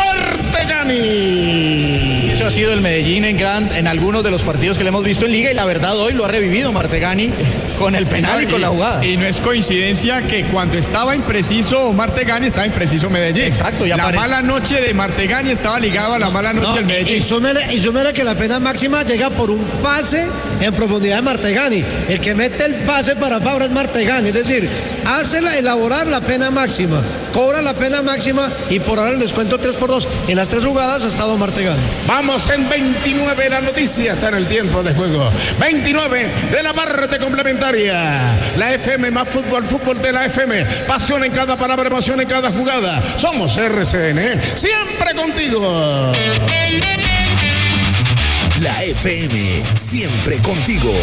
[SPEAKER 2] Martegani.
[SPEAKER 5] Eso ha sido el Medellín en, gran, en algunos de los partidos que le hemos visto en Liga, y la verdad hoy lo ha revivido Martegani con el penal y con la jugada.
[SPEAKER 3] Y no es coincidencia que cuando estaba impreciso Martegani, estaba impreciso Medellín.
[SPEAKER 5] Exacto, ya
[SPEAKER 3] la
[SPEAKER 5] aparece.
[SPEAKER 3] mala noche de Martegani estaba ligada a la mala noche
[SPEAKER 1] No,
[SPEAKER 3] del Medellín.
[SPEAKER 1] y súmele, y súmele que la pena máxima llega por un pase en profundidad de Martegani. El que mete el pase para Fabra es Martegani, es decir, hace la, elaborar la pena máxima, cobra la pena máxima, y por ahora el descuento tres por dos. En las tres jugadas ha estado Martegani.
[SPEAKER 2] Vamos en veintinueve, la noticia está en el tiempo de juego. veintinueve de la parte complementaria. La F M más fútbol, fútbol de la F M. Pasión en cada palabra, emoción en cada jugada. Somos R C N, ¿eh? Siempre contigo.
[SPEAKER 4] La F M, siempre contigo.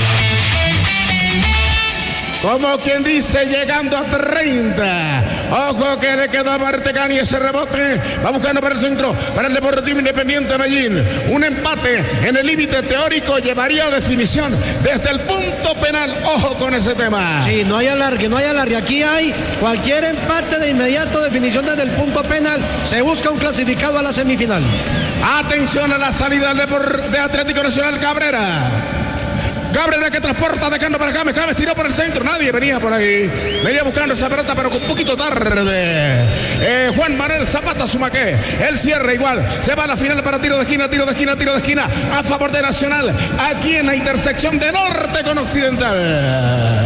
[SPEAKER 2] Como quien dice, llegando a treinta. Ojo que le quedó a Martegani ese rebote. Va buscando para el centro, para el Deportivo Independiente Medellín. Un empate en el límite teórico llevaría a definición desde el punto penal. Ojo con ese tema.
[SPEAKER 1] Sí, no hay alargue, no hay alargue. Aquí hay cualquier empate de inmediato, definición desde el punto penal. Se busca un clasificado a la semifinal.
[SPEAKER 2] Atención a la salida de Atlético Nacional. Cabrera. Cabrera que transporta, dejando para James. James tiró por el centro. Nadie venía por ahí. Venía buscando esa pelota, pero un poquito tarde. Eh, Juan Manuel Zapata Sumaqué. El cierre igual. Se va a la final para tiro de esquina, tiro de esquina, tiro de esquina. A favor de Nacional. Aquí en la intersección de norte con occidental.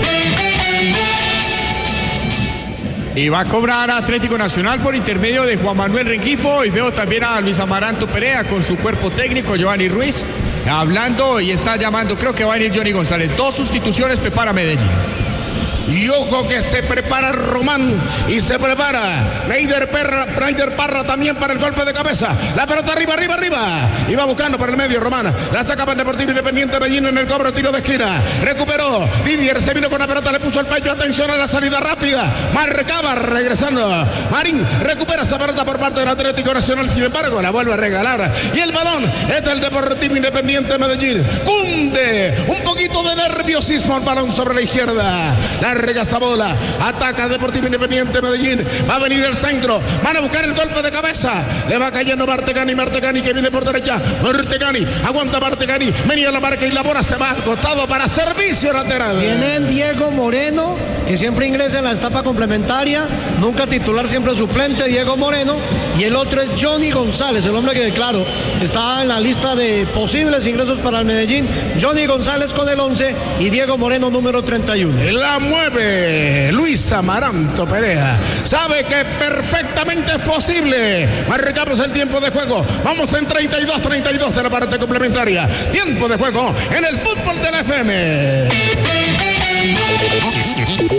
[SPEAKER 3] Y va a cobrar a Atlético Nacional por intermedio de Juan Manuel Rengifo. Y veo también a Luis Amaranto Perea con su cuerpo técnico, Giovanni Ruiz, hablando, y está llamando, creo que va a venir Johnny González. Dos sustituciones prepara Medellín.
[SPEAKER 2] Y ojo que se prepara Román y se prepara Neider Parra, Neider Parra también para el golpe de cabeza. La pelota arriba, arriba, arriba. Y va buscando por el medio Román. La saca para el Deportivo Independiente Medellín en el cobro, tiro de esquina. Recuperó. Didier se vino con la pelota, le puso el pecho. Atención a la salida rápida. Marcaba regresando. Marín recupera esa pelota por parte del Atlético Nacional. Sin embargo, la vuelve a regalar. Y el balón es del Deportivo Independiente Medellín. Cunde. Un poquito de nerviosismo el balón sobre la izquierda. La regaza bola, ataca Deportivo Independiente Medellín, va a venir el centro, van a buscar el golpe de cabeza, le va cayendo Martegani, Martegani que viene por derecha, Martegani, aguanta Martegani, venía la marca y la bola se va al costado para servicio lateral.
[SPEAKER 1] Viene Diego Moreno, que siempre ingresa en la etapa complementaria, nunca titular, siempre suplente, Diego Moreno, y el otro es Johnny González, el hombre que, claro, está en la lista de posibles ingresos para el Medellín. Johnny González con el once y Diego Moreno número treinta y uno.
[SPEAKER 2] La mueve Luis Amaranto Perea, sabe que perfectamente es posible. Marcamos el tiempo de juego, vamos en treinta y dos treinta y dos de la parte complementaria. Tiempo de juego en el fútbol de la F M.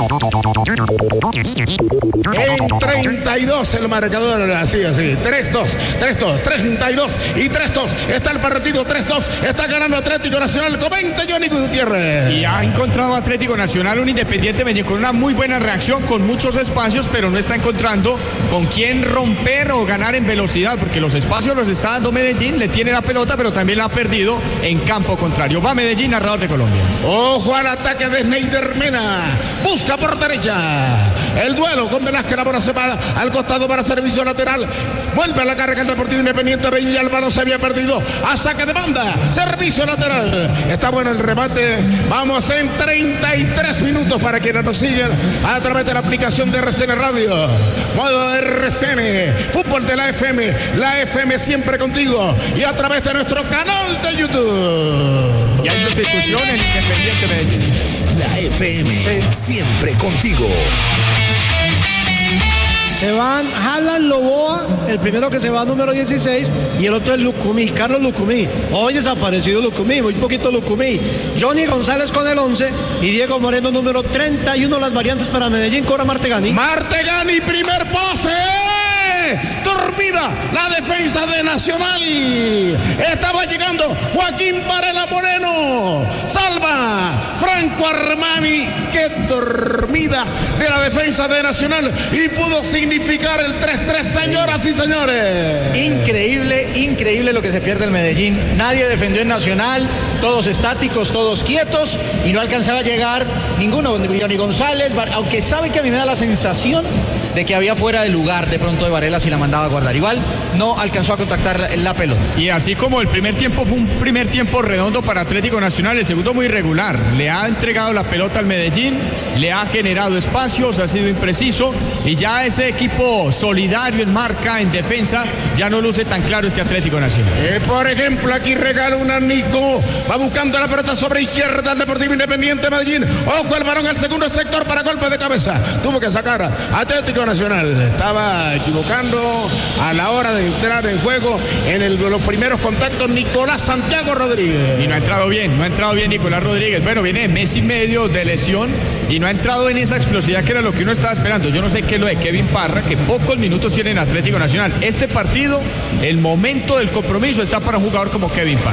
[SPEAKER 2] En treinta y dos el marcador, así, así. tres dos, tres dos, treinta y dos y tres dos. Está el partido tres dos. Está ganando Atlético Nacional. Comente Johnny Gutiérrez.
[SPEAKER 3] Y ha encontrado Atlético Nacional un Independiente Medellín con una muy buena reacción, con muchos espacios, pero no está encontrando con quién romper o ganar en velocidad, porque los espacios los está dando Medellín, le tiene la pelota, pero también la ha perdido en campo contrario. Va Medellín, narrador de Colombia.
[SPEAKER 2] Ojo al ataque de Sneider Mena. Busca por derecha. El duelo con Velázquez. La bola se va al costado para servicio lateral. Vuelve a la carga el Deportivo Independiente. Veía el balón, se había perdido. A saque de banda. Servicio lateral. Está bueno el remate. Vamos en treinta y tres minutos para quienes nos siguen a través de la aplicación de R C N Radio. Modo R C N. Fútbol de la F M. La F M siempre contigo. Y a través de nuestro canal de YouTube.
[SPEAKER 3] Y hay sustitución en Independiente Medellín.
[SPEAKER 4] La F M, siempre contigo.
[SPEAKER 1] Se van Alan Loboa, el primero que se va número dieciséis, y el otro es Lucumí, Carlos Lucumí. Hoy desaparecido Lucumí, muy poquito Lucumí. Johnny González con el once y Diego Moreno número treinta y uno. Las variantes para Medellín, cobra Martegani.
[SPEAKER 2] Martegani, primer pase. Dormida la defensa de Nacional. Estaba llegando Joaquín Varela Moreno. Salva Franco Armani. Qué dormida de la defensa de Nacional. Y pudo significar el tres tres, señoras y señores.
[SPEAKER 5] Increíble, increíble lo que se pierde el Medellín. Nadie defendió en Nacional. Todos estáticos, todos quietos. Y no alcanzaba a llegar ninguno. Johnny González. Aunque sabe que a mí me da la sensación de que había fuera de lugar de pronto de Varela si la mandaba a guardar. Igual no alcanzó a contactar la, la pelota.
[SPEAKER 3] Y así como el primer tiempo fue un primer tiempo redondo para Atlético Nacional, el segundo muy irregular. Le ha entregado la pelota al Medellín, le ha generado espacios, ha sido impreciso y ya ese equipo solidario en marca, en defensa, ya no luce tan claro este Atlético Nacional.
[SPEAKER 2] Eh, por ejemplo, aquí regala una Nico, va buscando la pelota sobre izquierda el Deportivo Independiente Medellín. Ojo el balón al segundo sector para golpe de cabeza. Tuvo que sacar a Atlético Nacional. Estaba equivocando a la hora de entrar en juego en el, los primeros contactos Nicolás Santiago Rodríguez.
[SPEAKER 3] Y no ha entrado bien, no ha entrado bien Nicolás Rodríguez. Bueno, viene mes y medio de lesión y no ha entrado en esa explosividad que era lo que uno estaba esperando. Yo no sé qué es lo de Kevin Parra, que pocos minutos tiene en Atlético Nacional. Este partido, el momento del compromiso está para un jugador como Kevin Parra.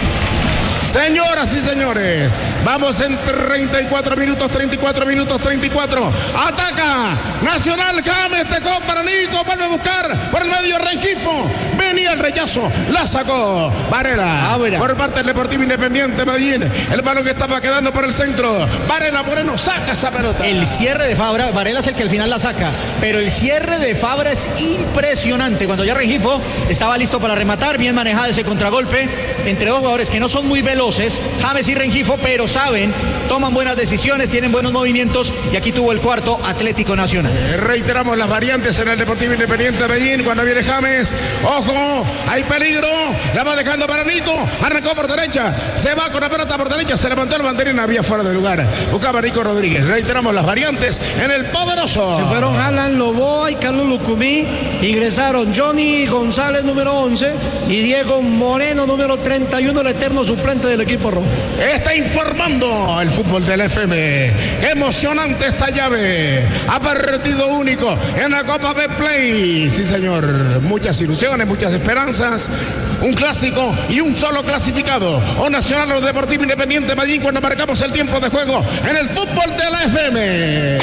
[SPEAKER 2] Señoras y señores, vamos en treinta y cuatro minutos, treinta y cuatro minutos, treinta y cuatro. Ataca Nacional, James, tecó para Nico, vuelve a buscar por el medio Rengifo. Venía el rechazo, la sacó Varela.
[SPEAKER 1] Ah, bueno.
[SPEAKER 2] Por parte del Deportivo Independiente Medellín. El balón que estaba quedando por el centro. Varela Moreno saca esa pelota.
[SPEAKER 5] El cierre de Fabra, Varela es el que al final la saca, pero el cierre de Fabra es impresionante. Cuando ya Rengifo estaba listo para rematar, bien manejado ese contragolpe entre dos jugadores que no son muy veloces, James y Rengifo, pero saben, toman buenas decisiones, tienen buenos movimientos y aquí tuvo el cuarto Atlético Nacional.
[SPEAKER 2] Eh, reiteramos las variantes en el Deportivo Independiente Medellín. Cuando viene James, ojo, hay peligro, la va dejando para Nico, arrancó por derecha, se va con la pelota por derecha, se levantó el banderín, había fuera de lugar, buscaba Nico Rodríguez. Reiteramos las variantes en el poderoso.
[SPEAKER 1] Se fueron Alan Loboa y Carlos Lucumí, ingresaron Johnny González número once y Diego Moreno número treinta y uno, el eterno suplente del equipo rojo.
[SPEAKER 2] Está informando el fútbol del F M. Qué emocionante esta llave. A partido único en la Copa Betplay. Sí, señor. Muchas ilusiones, muchas esperanzas. Un clásico y un solo clasificado. O Nacional o Deportivo Independiente Medellín cuando marcamos el tiempo de juego en el fútbol de la F M.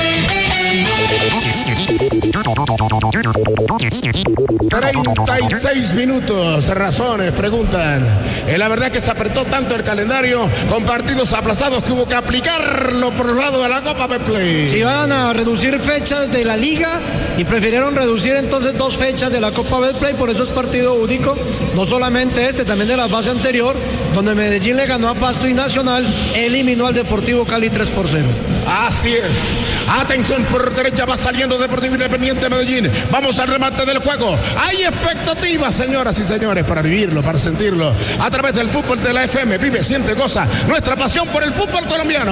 [SPEAKER 2] treinta y seis minutos, razones, preguntan. Eh, la verdad es que se apretó tanto el calendario con partidos aplazados que hubo que aplicarlo por el lado de la Copa Betplay.
[SPEAKER 1] Si van a reducir fechas de la liga y prefirieron reducir entonces dos fechas de la Copa Betplay, por eso es partido único, no solamente este, también de la fase anterior, donde Medellín le ganó a Pasto y Nacional eliminó al Deportivo Cali tres por cero.
[SPEAKER 2] Así es. Atención, por derecha va saliendo Deportivo Independiente Medellín. Vamos al remate del juego. Hay expectativas, señoras y señores, para vivirlo, para sentirlo. A través del fútbol de la F M. Vive, siente, goza nuestra pasión por el fútbol colombiano.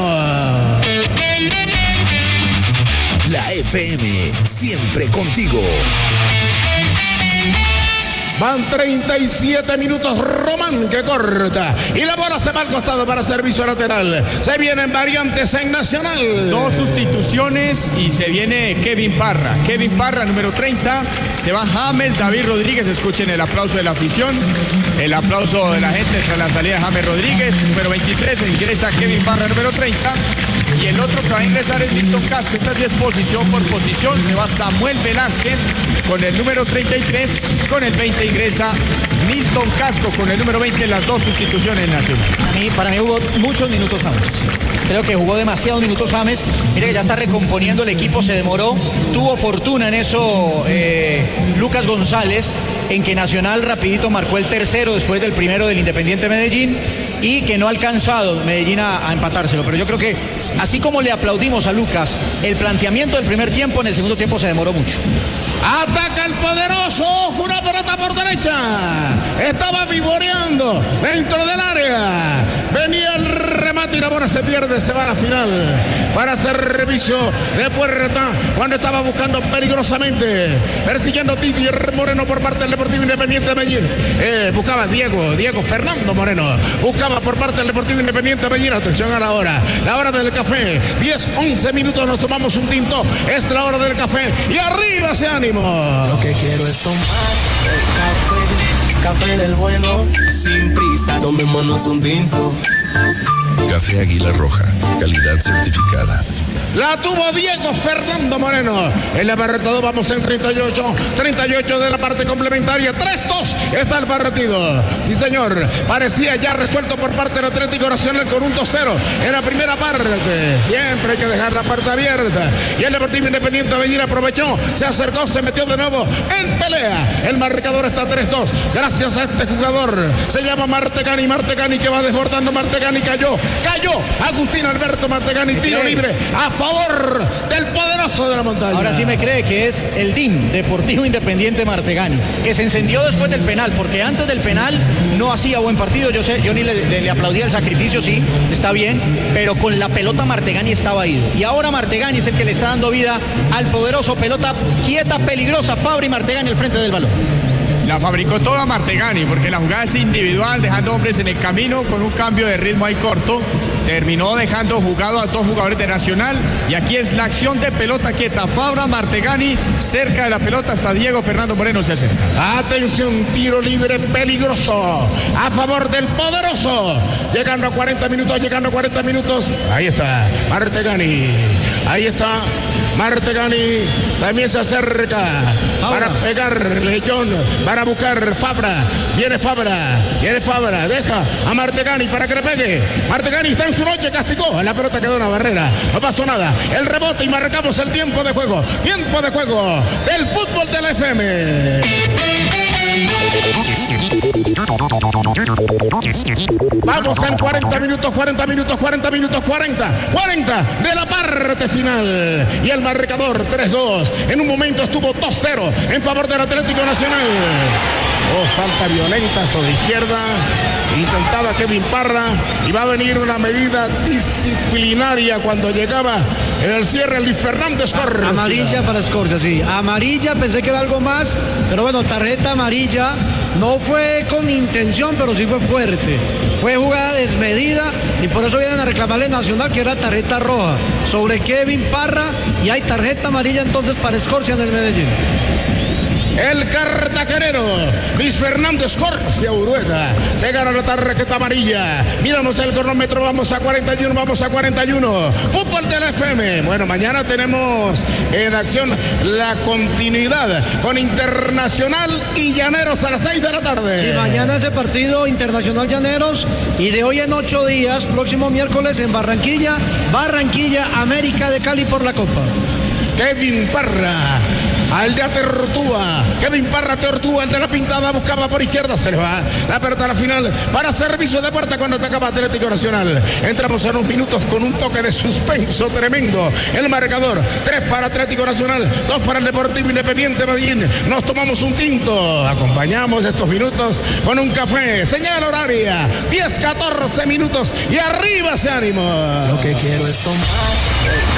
[SPEAKER 4] La F M, siempre contigo.
[SPEAKER 2] Van treinta y siete minutos. Román que corta. Y la bola se va al costado para servicio lateral. Se vienen variantes en Nacional.
[SPEAKER 3] Dos sustituciones y se viene Kevin Parra. Kevin Parra, número treinta. Se va James David Rodríguez. Escuchen el aplauso de la afición. El aplauso de la gente tras la salida de James Rodríguez. Número veintitrés. Ingresa Kevin Parra, número treinta. Y el otro que va a ingresar es Milton Casco. Esta sí es posición por posición. Se va Samuel Velázquez con el número treinta y tres. Con el veinte ingresa Milton Casco con el número veinte en las dos sustituciones nacionales.
[SPEAKER 5] A mí, para mí jugó muchos minutos James. Creo que jugó demasiados minutos James. Mire que ya está recomponiendo el equipo, se demoró. Tuvo fortuna en eso eh, Lucas González, en que Nacional rapidito marcó el tercero después del primero del Independiente Medellín y que no ha alcanzado Medellín a, a empatárselo. Pero yo creo que así como le aplaudimos a Lucas el planteamiento del primer tiempo, en el segundo tiempo se demoró mucho.
[SPEAKER 2] Ataca el poderoso, una pelota por derecha. Estaba vivoreando dentro del área. Venía el remate y la bola se pierde, se va a la final. Para servicio de puerta cuando estaba buscando peligrosamente. Persiguiendo Titi Moreno por parte del Deportivo Independiente de Medellín. Eh, buscaba Diego, Diego Fernando Moreno. Buscaba por parte del Deportivo Independiente de Medellín. Atención a la hora. La hora del café. diez, once minutos nos tomamos un tinto. Es la hora del café. Y arriba se ánimo.
[SPEAKER 6] Lo que quiero es tomar el café, café del bueno, sin prisa, tomémonos un tinto.
[SPEAKER 4] Café Águila Roja, calidad certificada.
[SPEAKER 2] La tuvo Diego Fernando Moreno. En la barreta vamos en treinta y ocho. treinta y ocho de la parte complementaria. tres dos está el partido. Sí, señor. Parecía ya resuelto por parte del Atlético Nacional con un dos cero en la primera parte. Siempre hay que dejar la parte abierta. Y el Deportivo Independiente de Medellín aprovechó. Se acercó, se metió de nuevo en pelea. El marcador está tres dos. Gracias a este jugador. Se llama Martegani. Martegani que va desbordando. Martegani cayó. Cayó. Agustín Alberto Martegani. Tiro libre. A favor del poderoso de la montaña.
[SPEAKER 5] Ahora sí me cree que es el D I M, Deportivo Independiente Martegani, que se encendió después del penal, porque antes del penal no hacía buen partido. Yo sé, yo ni le, le, le aplaudía el sacrificio, sí, está bien, pero con la pelota Martegani estaba ido. Y ahora Martegani es el que le está dando vida al poderoso. Pelota quieta, peligrosa. Fabri Martegani al frente del balón.
[SPEAKER 3] La fabricó toda Martegani, porque la jugada es individual, dejando hombres en el camino con un cambio de ritmo ahí corto. Terminó dejando jugado a dos jugadores de Nacional. Y aquí es la acción de pelota quieta. Fabra Martegani cerca de la pelota, hasta Diego Fernando Moreno se acerca.
[SPEAKER 2] Atención, tiro libre peligroso a favor del poderoso. Llegando a cuarenta minutos, llegando a cuarenta minutos. Ahí está Martegani. Ahí está Martegani. También se acerca Fabra. Para pegarle John, para buscar Fabra. Viene Fabra, viene Fabra. Deja a Martegani para que le pegue. Martegani está en su noche, castigó. La pelota quedó en la barrera. No pasó nada. El rebote y marcamos el tiempo de juego. Tiempo de juego del fútbol de la F M. Vamos en cuarenta minutos, cuarenta minutos, cuarenta minutos, cuarenta, cuarenta de la parte final. Y el marcador tres dos. En un momento estuvo dos cero en favor del Atlético Nacional. Oh, falta violenta sobre izquierda. Intentaba Kevin Parra y va a venir una medida disciplinaria cuando llegaba en el cierre Luis Fernando Escorcia.
[SPEAKER 1] Amarilla para Escorcia, sí. Amarilla, pensé que era algo más, pero bueno, tarjeta amarilla. No fue con intención, pero sí fue fuerte. Fue jugada desmedida y por eso vienen a reclamarle Nacional que era tarjeta roja sobre Kevin Parra y hay tarjeta amarilla entonces para Escorcia en el Medellín.
[SPEAKER 2] El cartagenero Luis Fernando Escorcia Urueta se gana la tarjeta amarilla. Miramos el cronómetro, vamos a cuarenta y uno, vamos a cuarenta y uno. Fútbol de la F M. Bueno, mañana tenemos en acción la continuidad con Internacional y Llaneros a las seis de la tarde.
[SPEAKER 1] Sí, mañana ese partido Internacional Llaneros y de hoy en ocho días, próximo miércoles en Barranquilla, Barranquilla, América de Cali por la Copa.
[SPEAKER 2] Kevin Parra. Aldea Tortúa, Kevin Parra Tortúa, el de la pintada, buscaba por izquierda, se le va la pelota a la final para servicio de puerta cuando atacaba Atlético Nacional. Entramos en unos minutos con un toque de suspenso tremendo. El marcador, tres para Atlético Nacional, dos para el Deportivo Independiente Medellín. Nos tomamos un tinto, acompañamos estos minutos con un café. Señal horaria, diez catorce minutos y arriba ese ánimo.
[SPEAKER 6] Lo que quiero es tomar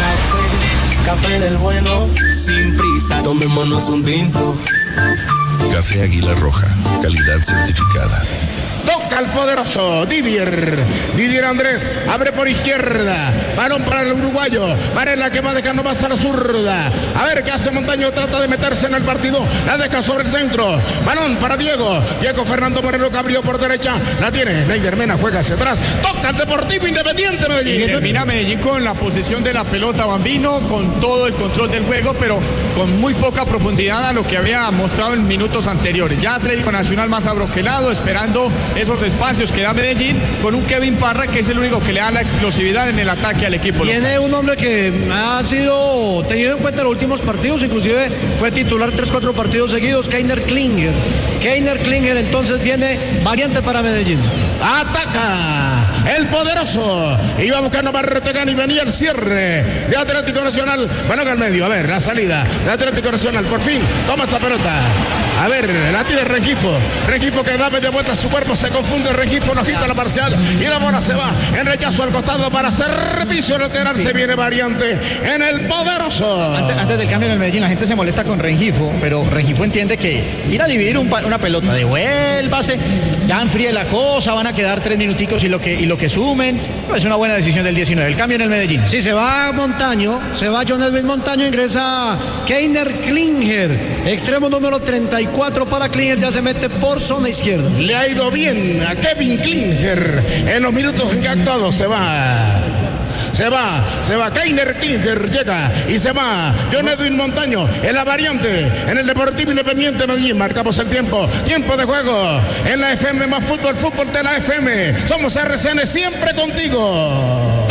[SPEAKER 6] el café, café del bueno, sin prisa, tomémonos un tinto.
[SPEAKER 4] Café Águila Roja, calidad certificada.
[SPEAKER 2] Toca el poderoso Didier. Didier Andrés abre por izquierda. Balón para el uruguayo. Varela que va dejando más a la zurda. A ver qué hace Montaño. Trata de meterse en el partido. La deja sobre el centro. Balón para Diego. Diego Fernando Moreno que abrió por derecha. La tiene. Neider Mena juega hacia atrás. Toca el Deportivo Independiente Medellín.
[SPEAKER 3] Y termina Medellín con la posesión de la pelota, Bambino, con todo el control del juego, pero con muy poca profundidad a lo que había mostrado en minutos anteriores. Ya Atlético Nacional más abroquelado, esperando esos espacios que da Medellín, con un Kevin Parra que es el único que le da la explosividad en el ataque al equipo.
[SPEAKER 1] Tiene un hombre que ha sido tenido en cuenta en los últimos partidos, inclusive fue titular tres, cuatro partidos seguidos, Keiner Klinger. Keiner Klinger entonces viene variante para Medellín.
[SPEAKER 2] Ataca el poderoso. Iba buscando Martegani y venía el cierre de Atlético Nacional. Balón al medio. A ver, la salida de Atlético Nacional. Por fin toma esta pelota. A ver, la tiene Rengifo. Rengifo que da media vuelta a su cuerpo. Se confunde Rengifo, nos quita la parcial. Y la bola se va en rechazo al costado para servicio lateral. Sí. Se viene variante en el poderoso.
[SPEAKER 5] Antes, antes del cambio en el Medellín, la gente se molesta con Rengifo. Pero Rengifo entiende que ir a dividir un, una pelota, devuélvase, ya enfríe la cosa, van a quedar tres minuticos y lo que, y lo que sumen. Es una buena decisión del diecinueve. El cambio en el Medellín.
[SPEAKER 1] Sí, se va Montaño, se va John Edwin Montaño, ingresa Keiner Klinger, extremo número treinta y cuatro para Klinger, ya se mete por zona izquierda.
[SPEAKER 2] Le ha ido bien a Kevin Klinger en los minutos en que ha actuado. Se va. Se va, se va, Keiner Klinger llega y se va John Edwin Montaño en la variante en el Deportivo Independiente Medellín. Marcamos el tiempo, tiempo de juego en la F M más fútbol, fútbol de la F M. Somos R C N, siempre contigo.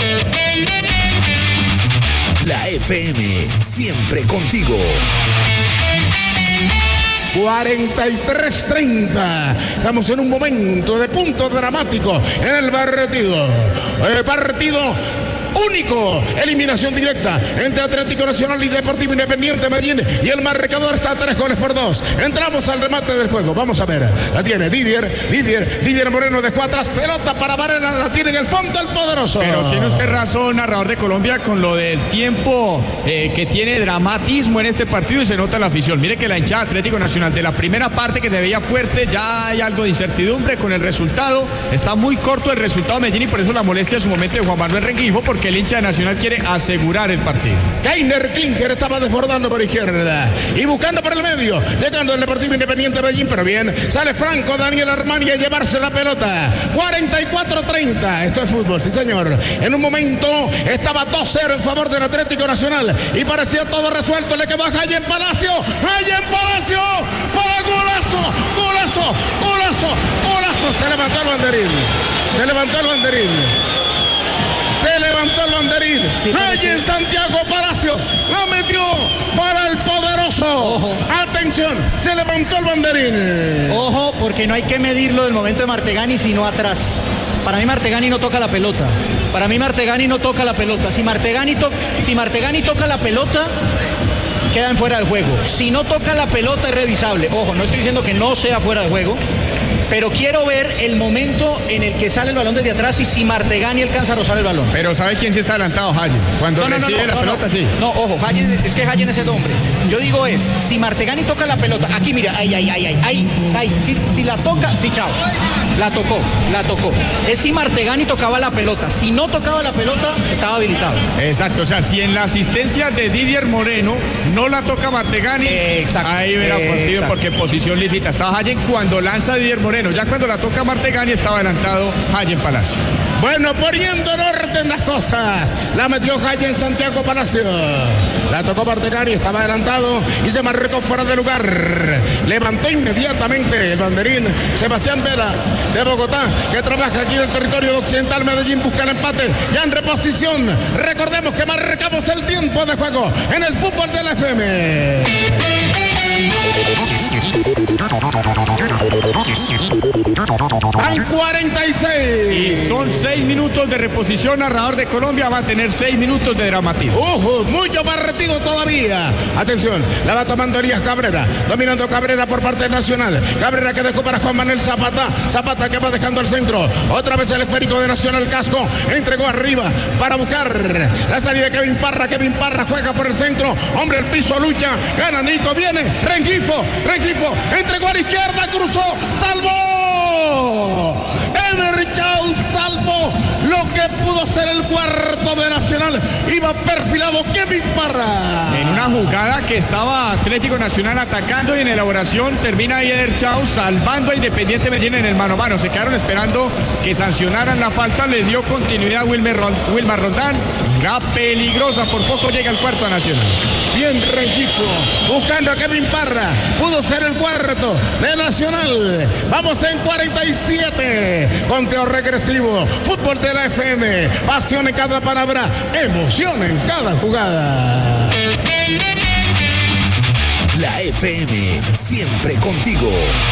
[SPEAKER 4] La F M, siempre contigo.
[SPEAKER 2] cuarenta y tres treinta. Estamos en un momento de punto dramático en el partido. Eh, partido único, eliminación directa entre Atlético Nacional y Deportivo Independiente Medellín, y el marcador está a tres goles por dos. Entramos al remate del juego, vamos a ver, la tiene Didier, Didier, Didier Moreno dejó atrás, pelota para Varela, la tiene en el fondo el poderoso.
[SPEAKER 3] Pero tiene usted razón, narrador de Colombia, con lo del tiempo eh, que tiene dramatismo en este partido y se nota la afición. Mire que la hinchada Atlético Nacional de la primera parte que se veía fuerte, ya hay algo de incertidumbre con el resultado, está muy corto el resultado de Medellín y por eso la molestia en su momento de Juan Manuel Rengifo, porque el hincha de Nacional quiere asegurar el partido.
[SPEAKER 2] Keiner Klinger estaba desbordando por izquierda y buscando por el medio, llegando el Deportivo Independiente Medellín, pero bien, sale Franco Daniel Armani a llevarse la pelota. cuarenta y cuatro treinta, esto es fútbol, sí señor. En un momento estaba dos cero en favor del Atlético Nacional y parecía todo resuelto, le quedó a Jayen Palacio, Jayen Palacio, para golazo, golazo, golazo, golazo, se levantó el banderín, se levantó el banderín. Se levantó el banderín. Sí, allí en Santiago Palacios lo metió para el poderoso. Ojo. Atención, se levantó el banderín.
[SPEAKER 5] Ojo, porque no hay que medirlo del momento de Martegani, sino atrás. Para mí Martegani no toca la pelota. Para mí Martegani no toca la pelota. Si Martegani, to- si Martegani toca la pelota, quedan fuera de juego. Si no toca la pelota es revisable. Ojo, no estoy diciendo que no sea fuera de juego, pero quiero ver el momento en el que sale el balón desde atrás y si Martegani alcanza a rozar el balón.
[SPEAKER 3] Pero ¿sabe quién sí está adelantado? Hayen. Cuando no, no, recibe no, no, la no, pelota,
[SPEAKER 5] no.
[SPEAKER 3] sí.
[SPEAKER 5] No, ojo, Hayen, es que Hayen es el hombre. Yo digo es, si Martegani toca la pelota, aquí mira, ahí, ahí, ahí, ahí, ahí, ahí. Si, si la toca, sí, chao. La tocó, la tocó. Es si Martegani tocaba la pelota. Si no tocaba la pelota, estaba habilitado.
[SPEAKER 3] Exacto, o sea, si en la asistencia de Didier Moreno no la toca Martegani, exacto, ahí verá partido porque en posición lícita estaba Hayen cuando lanza Didier Moreno. Ya cuando la toca Martegani estaba adelantado Hayen Palacio.
[SPEAKER 2] Bueno, poniendo en orden las cosas, la metió Hayen Santiago Palacio. La tocó Martegani, estaba adelantado y se marcó fuera de lugar. Levantó inmediatamente el banderín Sebastián Vera de Bogotá, que trabaja aquí en el territorio de Occidental Medellín, busca el empate ya en reposición. Recordemos que marcamos el tiempo de juego en el fútbol de la F M. Al cuarenta y seis.
[SPEAKER 3] Y son seis minutos de reposición. Narrador de Colombia va a tener seis minutos de dramatismo.
[SPEAKER 2] Ojo, mucho partido todavía. Atención, la va tomando Elías Cabrera, dominando Cabrera por parte nacional. Cabrera que dejó para Juan Manuel Zapata. Zapata que va dejando al centro. Otra vez el esférico de Nacional Casco. Entregó arriba para buscar la salida de Kevin Parra. Kevin Parra juega por el centro. Hombre, el piso lucha. Gana Nico. Viene Rengifo. Rengifo Rengifo, entregó a la izquierda, cruzó, salvó. Eder Chaus salvó lo que pudo ser el cuarto de Nacional. Iba perfilado Kevin Parra.
[SPEAKER 3] En una jugada que estaba Atlético Nacional atacando y en elaboración, termina ahí Eder Chaus salvando a Independiente Medellín en el mano a mano. Se quedaron esperando que sancionaran la falta, le dio continuidad a Wilmer, Wilmar Roldán. La peligrosa, por poco llega al cuarto a Nacional.
[SPEAKER 2] Bien Rengifo, buscando a Kevin Parra. Pudo ser el cuarto de Nacional. Vamos en cuarenta y siete. Conteo regresivo. Fútbol de la F M. Pasión en cada palabra. Emoción en cada jugada.
[SPEAKER 4] La F M, siempre contigo.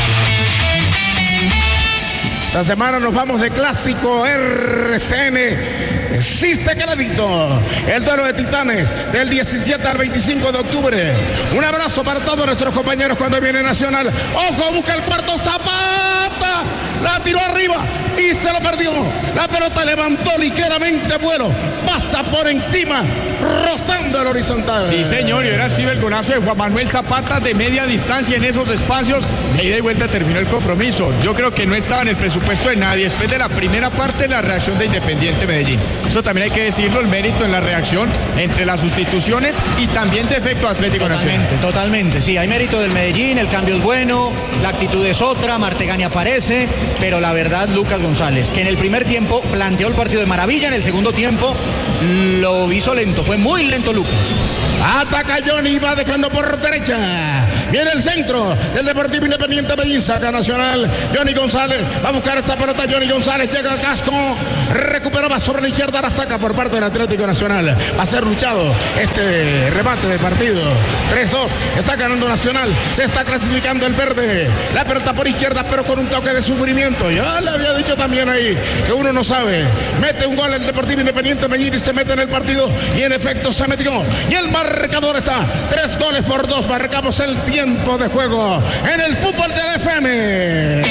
[SPEAKER 2] Esta semana nos vamos de clásico R C N. Existe crédito. El duelo de Titanes del diecisiete al veinticinco de octubre. Un abrazo para todos nuestros compañeros cuando viene Nacional. Ojo, busca el cuarto. Zapata. La tiró arriba y se lo perdió. La pelota levantó ligeramente vuelo. Pasa por encima, rozando el horizontal.
[SPEAKER 3] Sí, señor, y ahora sí el golazo de Juan Manuel Zapata de media distancia en esos espacios. De ida y vuelta terminó el compromiso. Yo creo que no estaba en el presupuesto de nadie. Después de la primera parte, la reacción de Independiente Medellín. Eso también hay que decirlo, el mérito en la reacción entre las sustituciones y también de efecto Atlético
[SPEAKER 5] Nacional. Totalmente, totalmente. Sí, hay mérito del Medellín, el cambio es bueno, la actitud es otra, Martegani aparece, pero la verdad, Lucas González, que en el primer tiempo planteó el partido de maravilla, en el segundo tiempo lo hizo lento, fue muy lento Lucas.
[SPEAKER 2] Ataca Johnny, va dejando por derecha. Viene el centro del Deportivo Independiente Medellín. Saca Nacional. Johnny González va a buscar esa pelota. Johnny González llega a casco. Recuperaba sobre la izquierda. La saca por parte del Atlético Nacional. Va a ser luchado este remate de partido. tres dos. Está ganando Nacional. Se está clasificando el verde. La pelota por izquierda, pero con un toque de sufrimiento. Ya le había dicho también ahí que uno no sabe. Mete un gol el Deportivo Independiente Medellín y se mete en el partido. Y en efecto se metió. Y el marcador está tres goles por dos. Marcamos el tiempo de juego en el fútbol de la F M.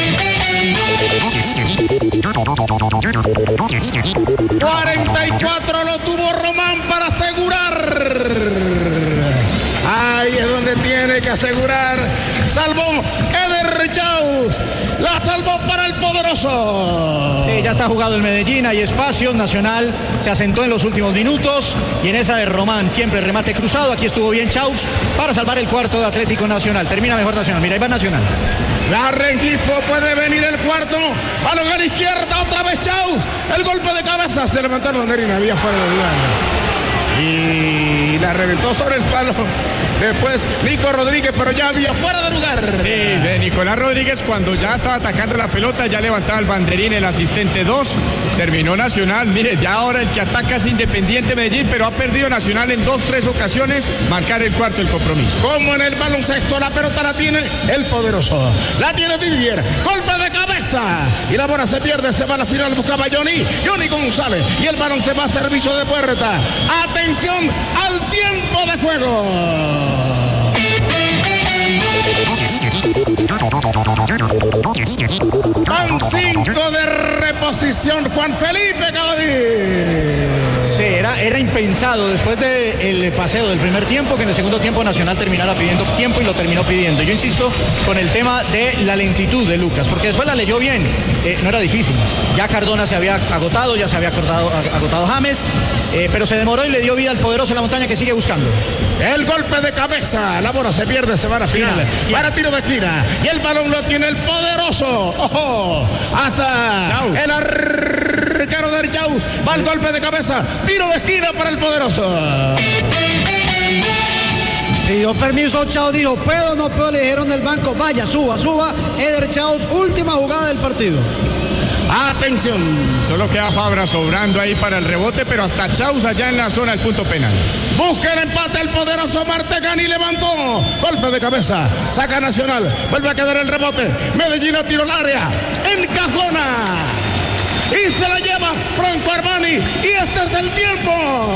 [SPEAKER 2] cuarenta y cuatro lo tuvo Román para asegurar. Ahí es donde tiene que asegurar. Salvó Eder Chaus. La salvó para el poderoso.
[SPEAKER 5] Sí, ya está jugado el Medellín, hay espacios. Nacional se asentó en los últimos minutos. Y en esa de Román, siempre remate cruzado. Aquí estuvo bien Chaus para salvar el cuarto de Atlético Nacional. Termina mejor Nacional. Mira, ahí va Nacional.
[SPEAKER 2] La Rengifo, puede venir el cuarto. Balón a la izquierda, otra vez Chaus. El golpe de cabeza. Se levantó el banderín, había fuera de lugar. Y la reventó sobre el palo. Después Nico Rodríguez, pero ya había fuera de lugar.
[SPEAKER 3] Sí, de Nicolás Rodríguez cuando ya estaba atacando la pelota, ya levantaba el banderín el asistente dos. Terminó Nacional. Mire, ya ahora el que ataca es Independiente Medellín, pero ha perdido Nacional en dos, tres ocasiones. Marcar el cuarto el compromiso.
[SPEAKER 2] Como en el baloncesto, la pelota la tiene el poderoso. La tiene Didier. Golpe de cabeza. Y la bola se pierde, se va a la final. Buscaba Johnny. Johnny González. Y el balón se va a servicio de puerta. Atención al tiempo de juego. Van cinco de reposición. Juan Felipe Cavadí.
[SPEAKER 5] Sí, era, era impensado después del paseo del primer tiempo que en el segundo tiempo Nacional terminara pidiendo tiempo y lo terminó pidiendo. Yo insisto con el tema de la lentitud de Lucas, porque después la leyó bien, eh, no era difícil. Ya Cardona se había agotado, ya se había agotado, agotado James, eh, pero se demoró y le dio vida al poderoso en la montaña que sigue buscando.
[SPEAKER 2] El golpe de cabeza, la bola se pierde, se va a la final. Sí, para tiro de esquina. Y el balón lo tiene el poderoso. ¡Ojo! Hasta Chau. El arquero de Chaus. Va el golpe de cabeza. Tiro de esquina para el poderoso.
[SPEAKER 1] Pidió permiso, Chaus dijo, ¿puedo o no puedo? Le dijeron del banco, vaya, suba, suba. Eder Chaus, última jugada del partido.
[SPEAKER 2] Atención.
[SPEAKER 3] Solo queda Fabra sobrando ahí para el rebote, pero hasta Chaus allá en la zona del punto penal.
[SPEAKER 2] Busca el empate el poderoso Martegani, levantó. Golpe de cabeza. Saca Nacional. Vuelve a quedar el rebote. Medellín a tiro al área. Encajona. Y se la lleva Franco Armani. Y este es el tiempo.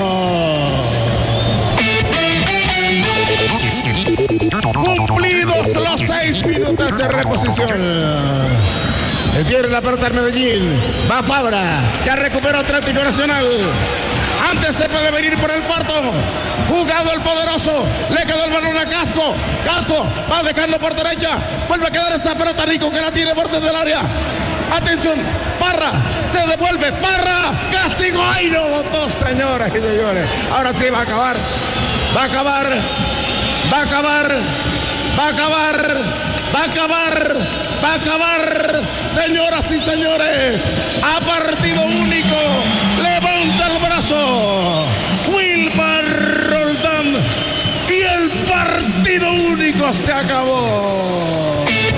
[SPEAKER 2] Cumplidos los seis minutos de reposición. Tiene la pelota el Medellín. Va Fabra. Ya recuperó Atlético Nacional. Antes se puede venir por el cuarto. jugado el poderoso, le quedó el balón a Casco, Casco va dejando por derecha, vuelve a quedar esta pelota Nico que la tiene por dentro del área. Atención, Parra, se devuelve, Parra, castigo, ¡ay no votó, señoras y señores! Ahora sí va a acabar, va a acabar, va a acabar, va a acabar, va a acabar, va a acabar, señoras y señores, a partido único, levanta el brazo, Wilmar Roldán, y el partido único se acabó.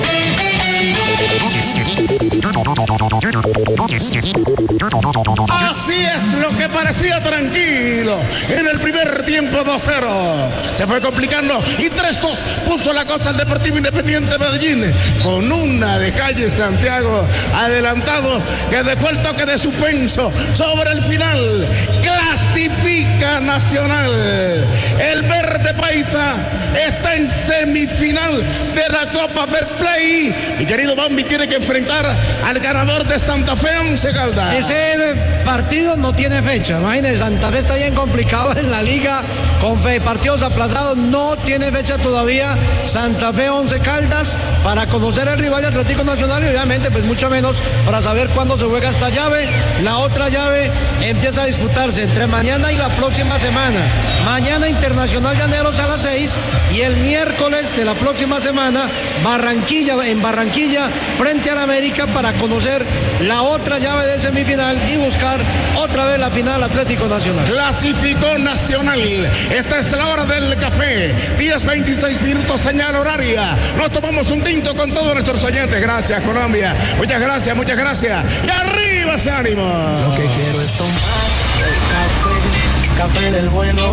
[SPEAKER 2] Así es lo que parecía tranquilo en el primer tiempo. Dos cero se fue complicando y tres dos puso la cosa al Deportivo Independiente Medellín con una de Calle Santiago adelantado que dejó el toque de suspenso sobre el final. Clasifica Nacional, el verde paisa está en semifinal de la Copa Betplay. Mi querido Bambi tiene que enfrentar al ganador de Santa Fe, Once Caldas.
[SPEAKER 1] Ese partido no tiene fecha, imagínense, Santa Fe está bien complicado en la liga, con fe, partidos aplazados, no tiene fecha todavía Santa Fe Once Caldas para conocer el rival Atlético Nacional y obviamente pues mucho menos para saber cuándo se juega esta llave. La otra llave empieza a disputarse entre mañana y la próxima semana. Mañana Internacional Llaneros a las seis y el miércoles de la próxima semana Barranquilla, en Barranquilla frente al América para conocer la otra llave de semifinal y buscar otra vez la final Atlético Nacional.
[SPEAKER 2] Clasificó Nacional. Esta es la hora del café. diez veintiséis minutos, señal horaria. Nos tomamos un tinto con todos nuestros oyentes. Gracias, Colombia. Muchas gracias, muchas gracias. Y arriba ese ánimo.
[SPEAKER 6] Lo que quiero es tomar el café, café del bueno.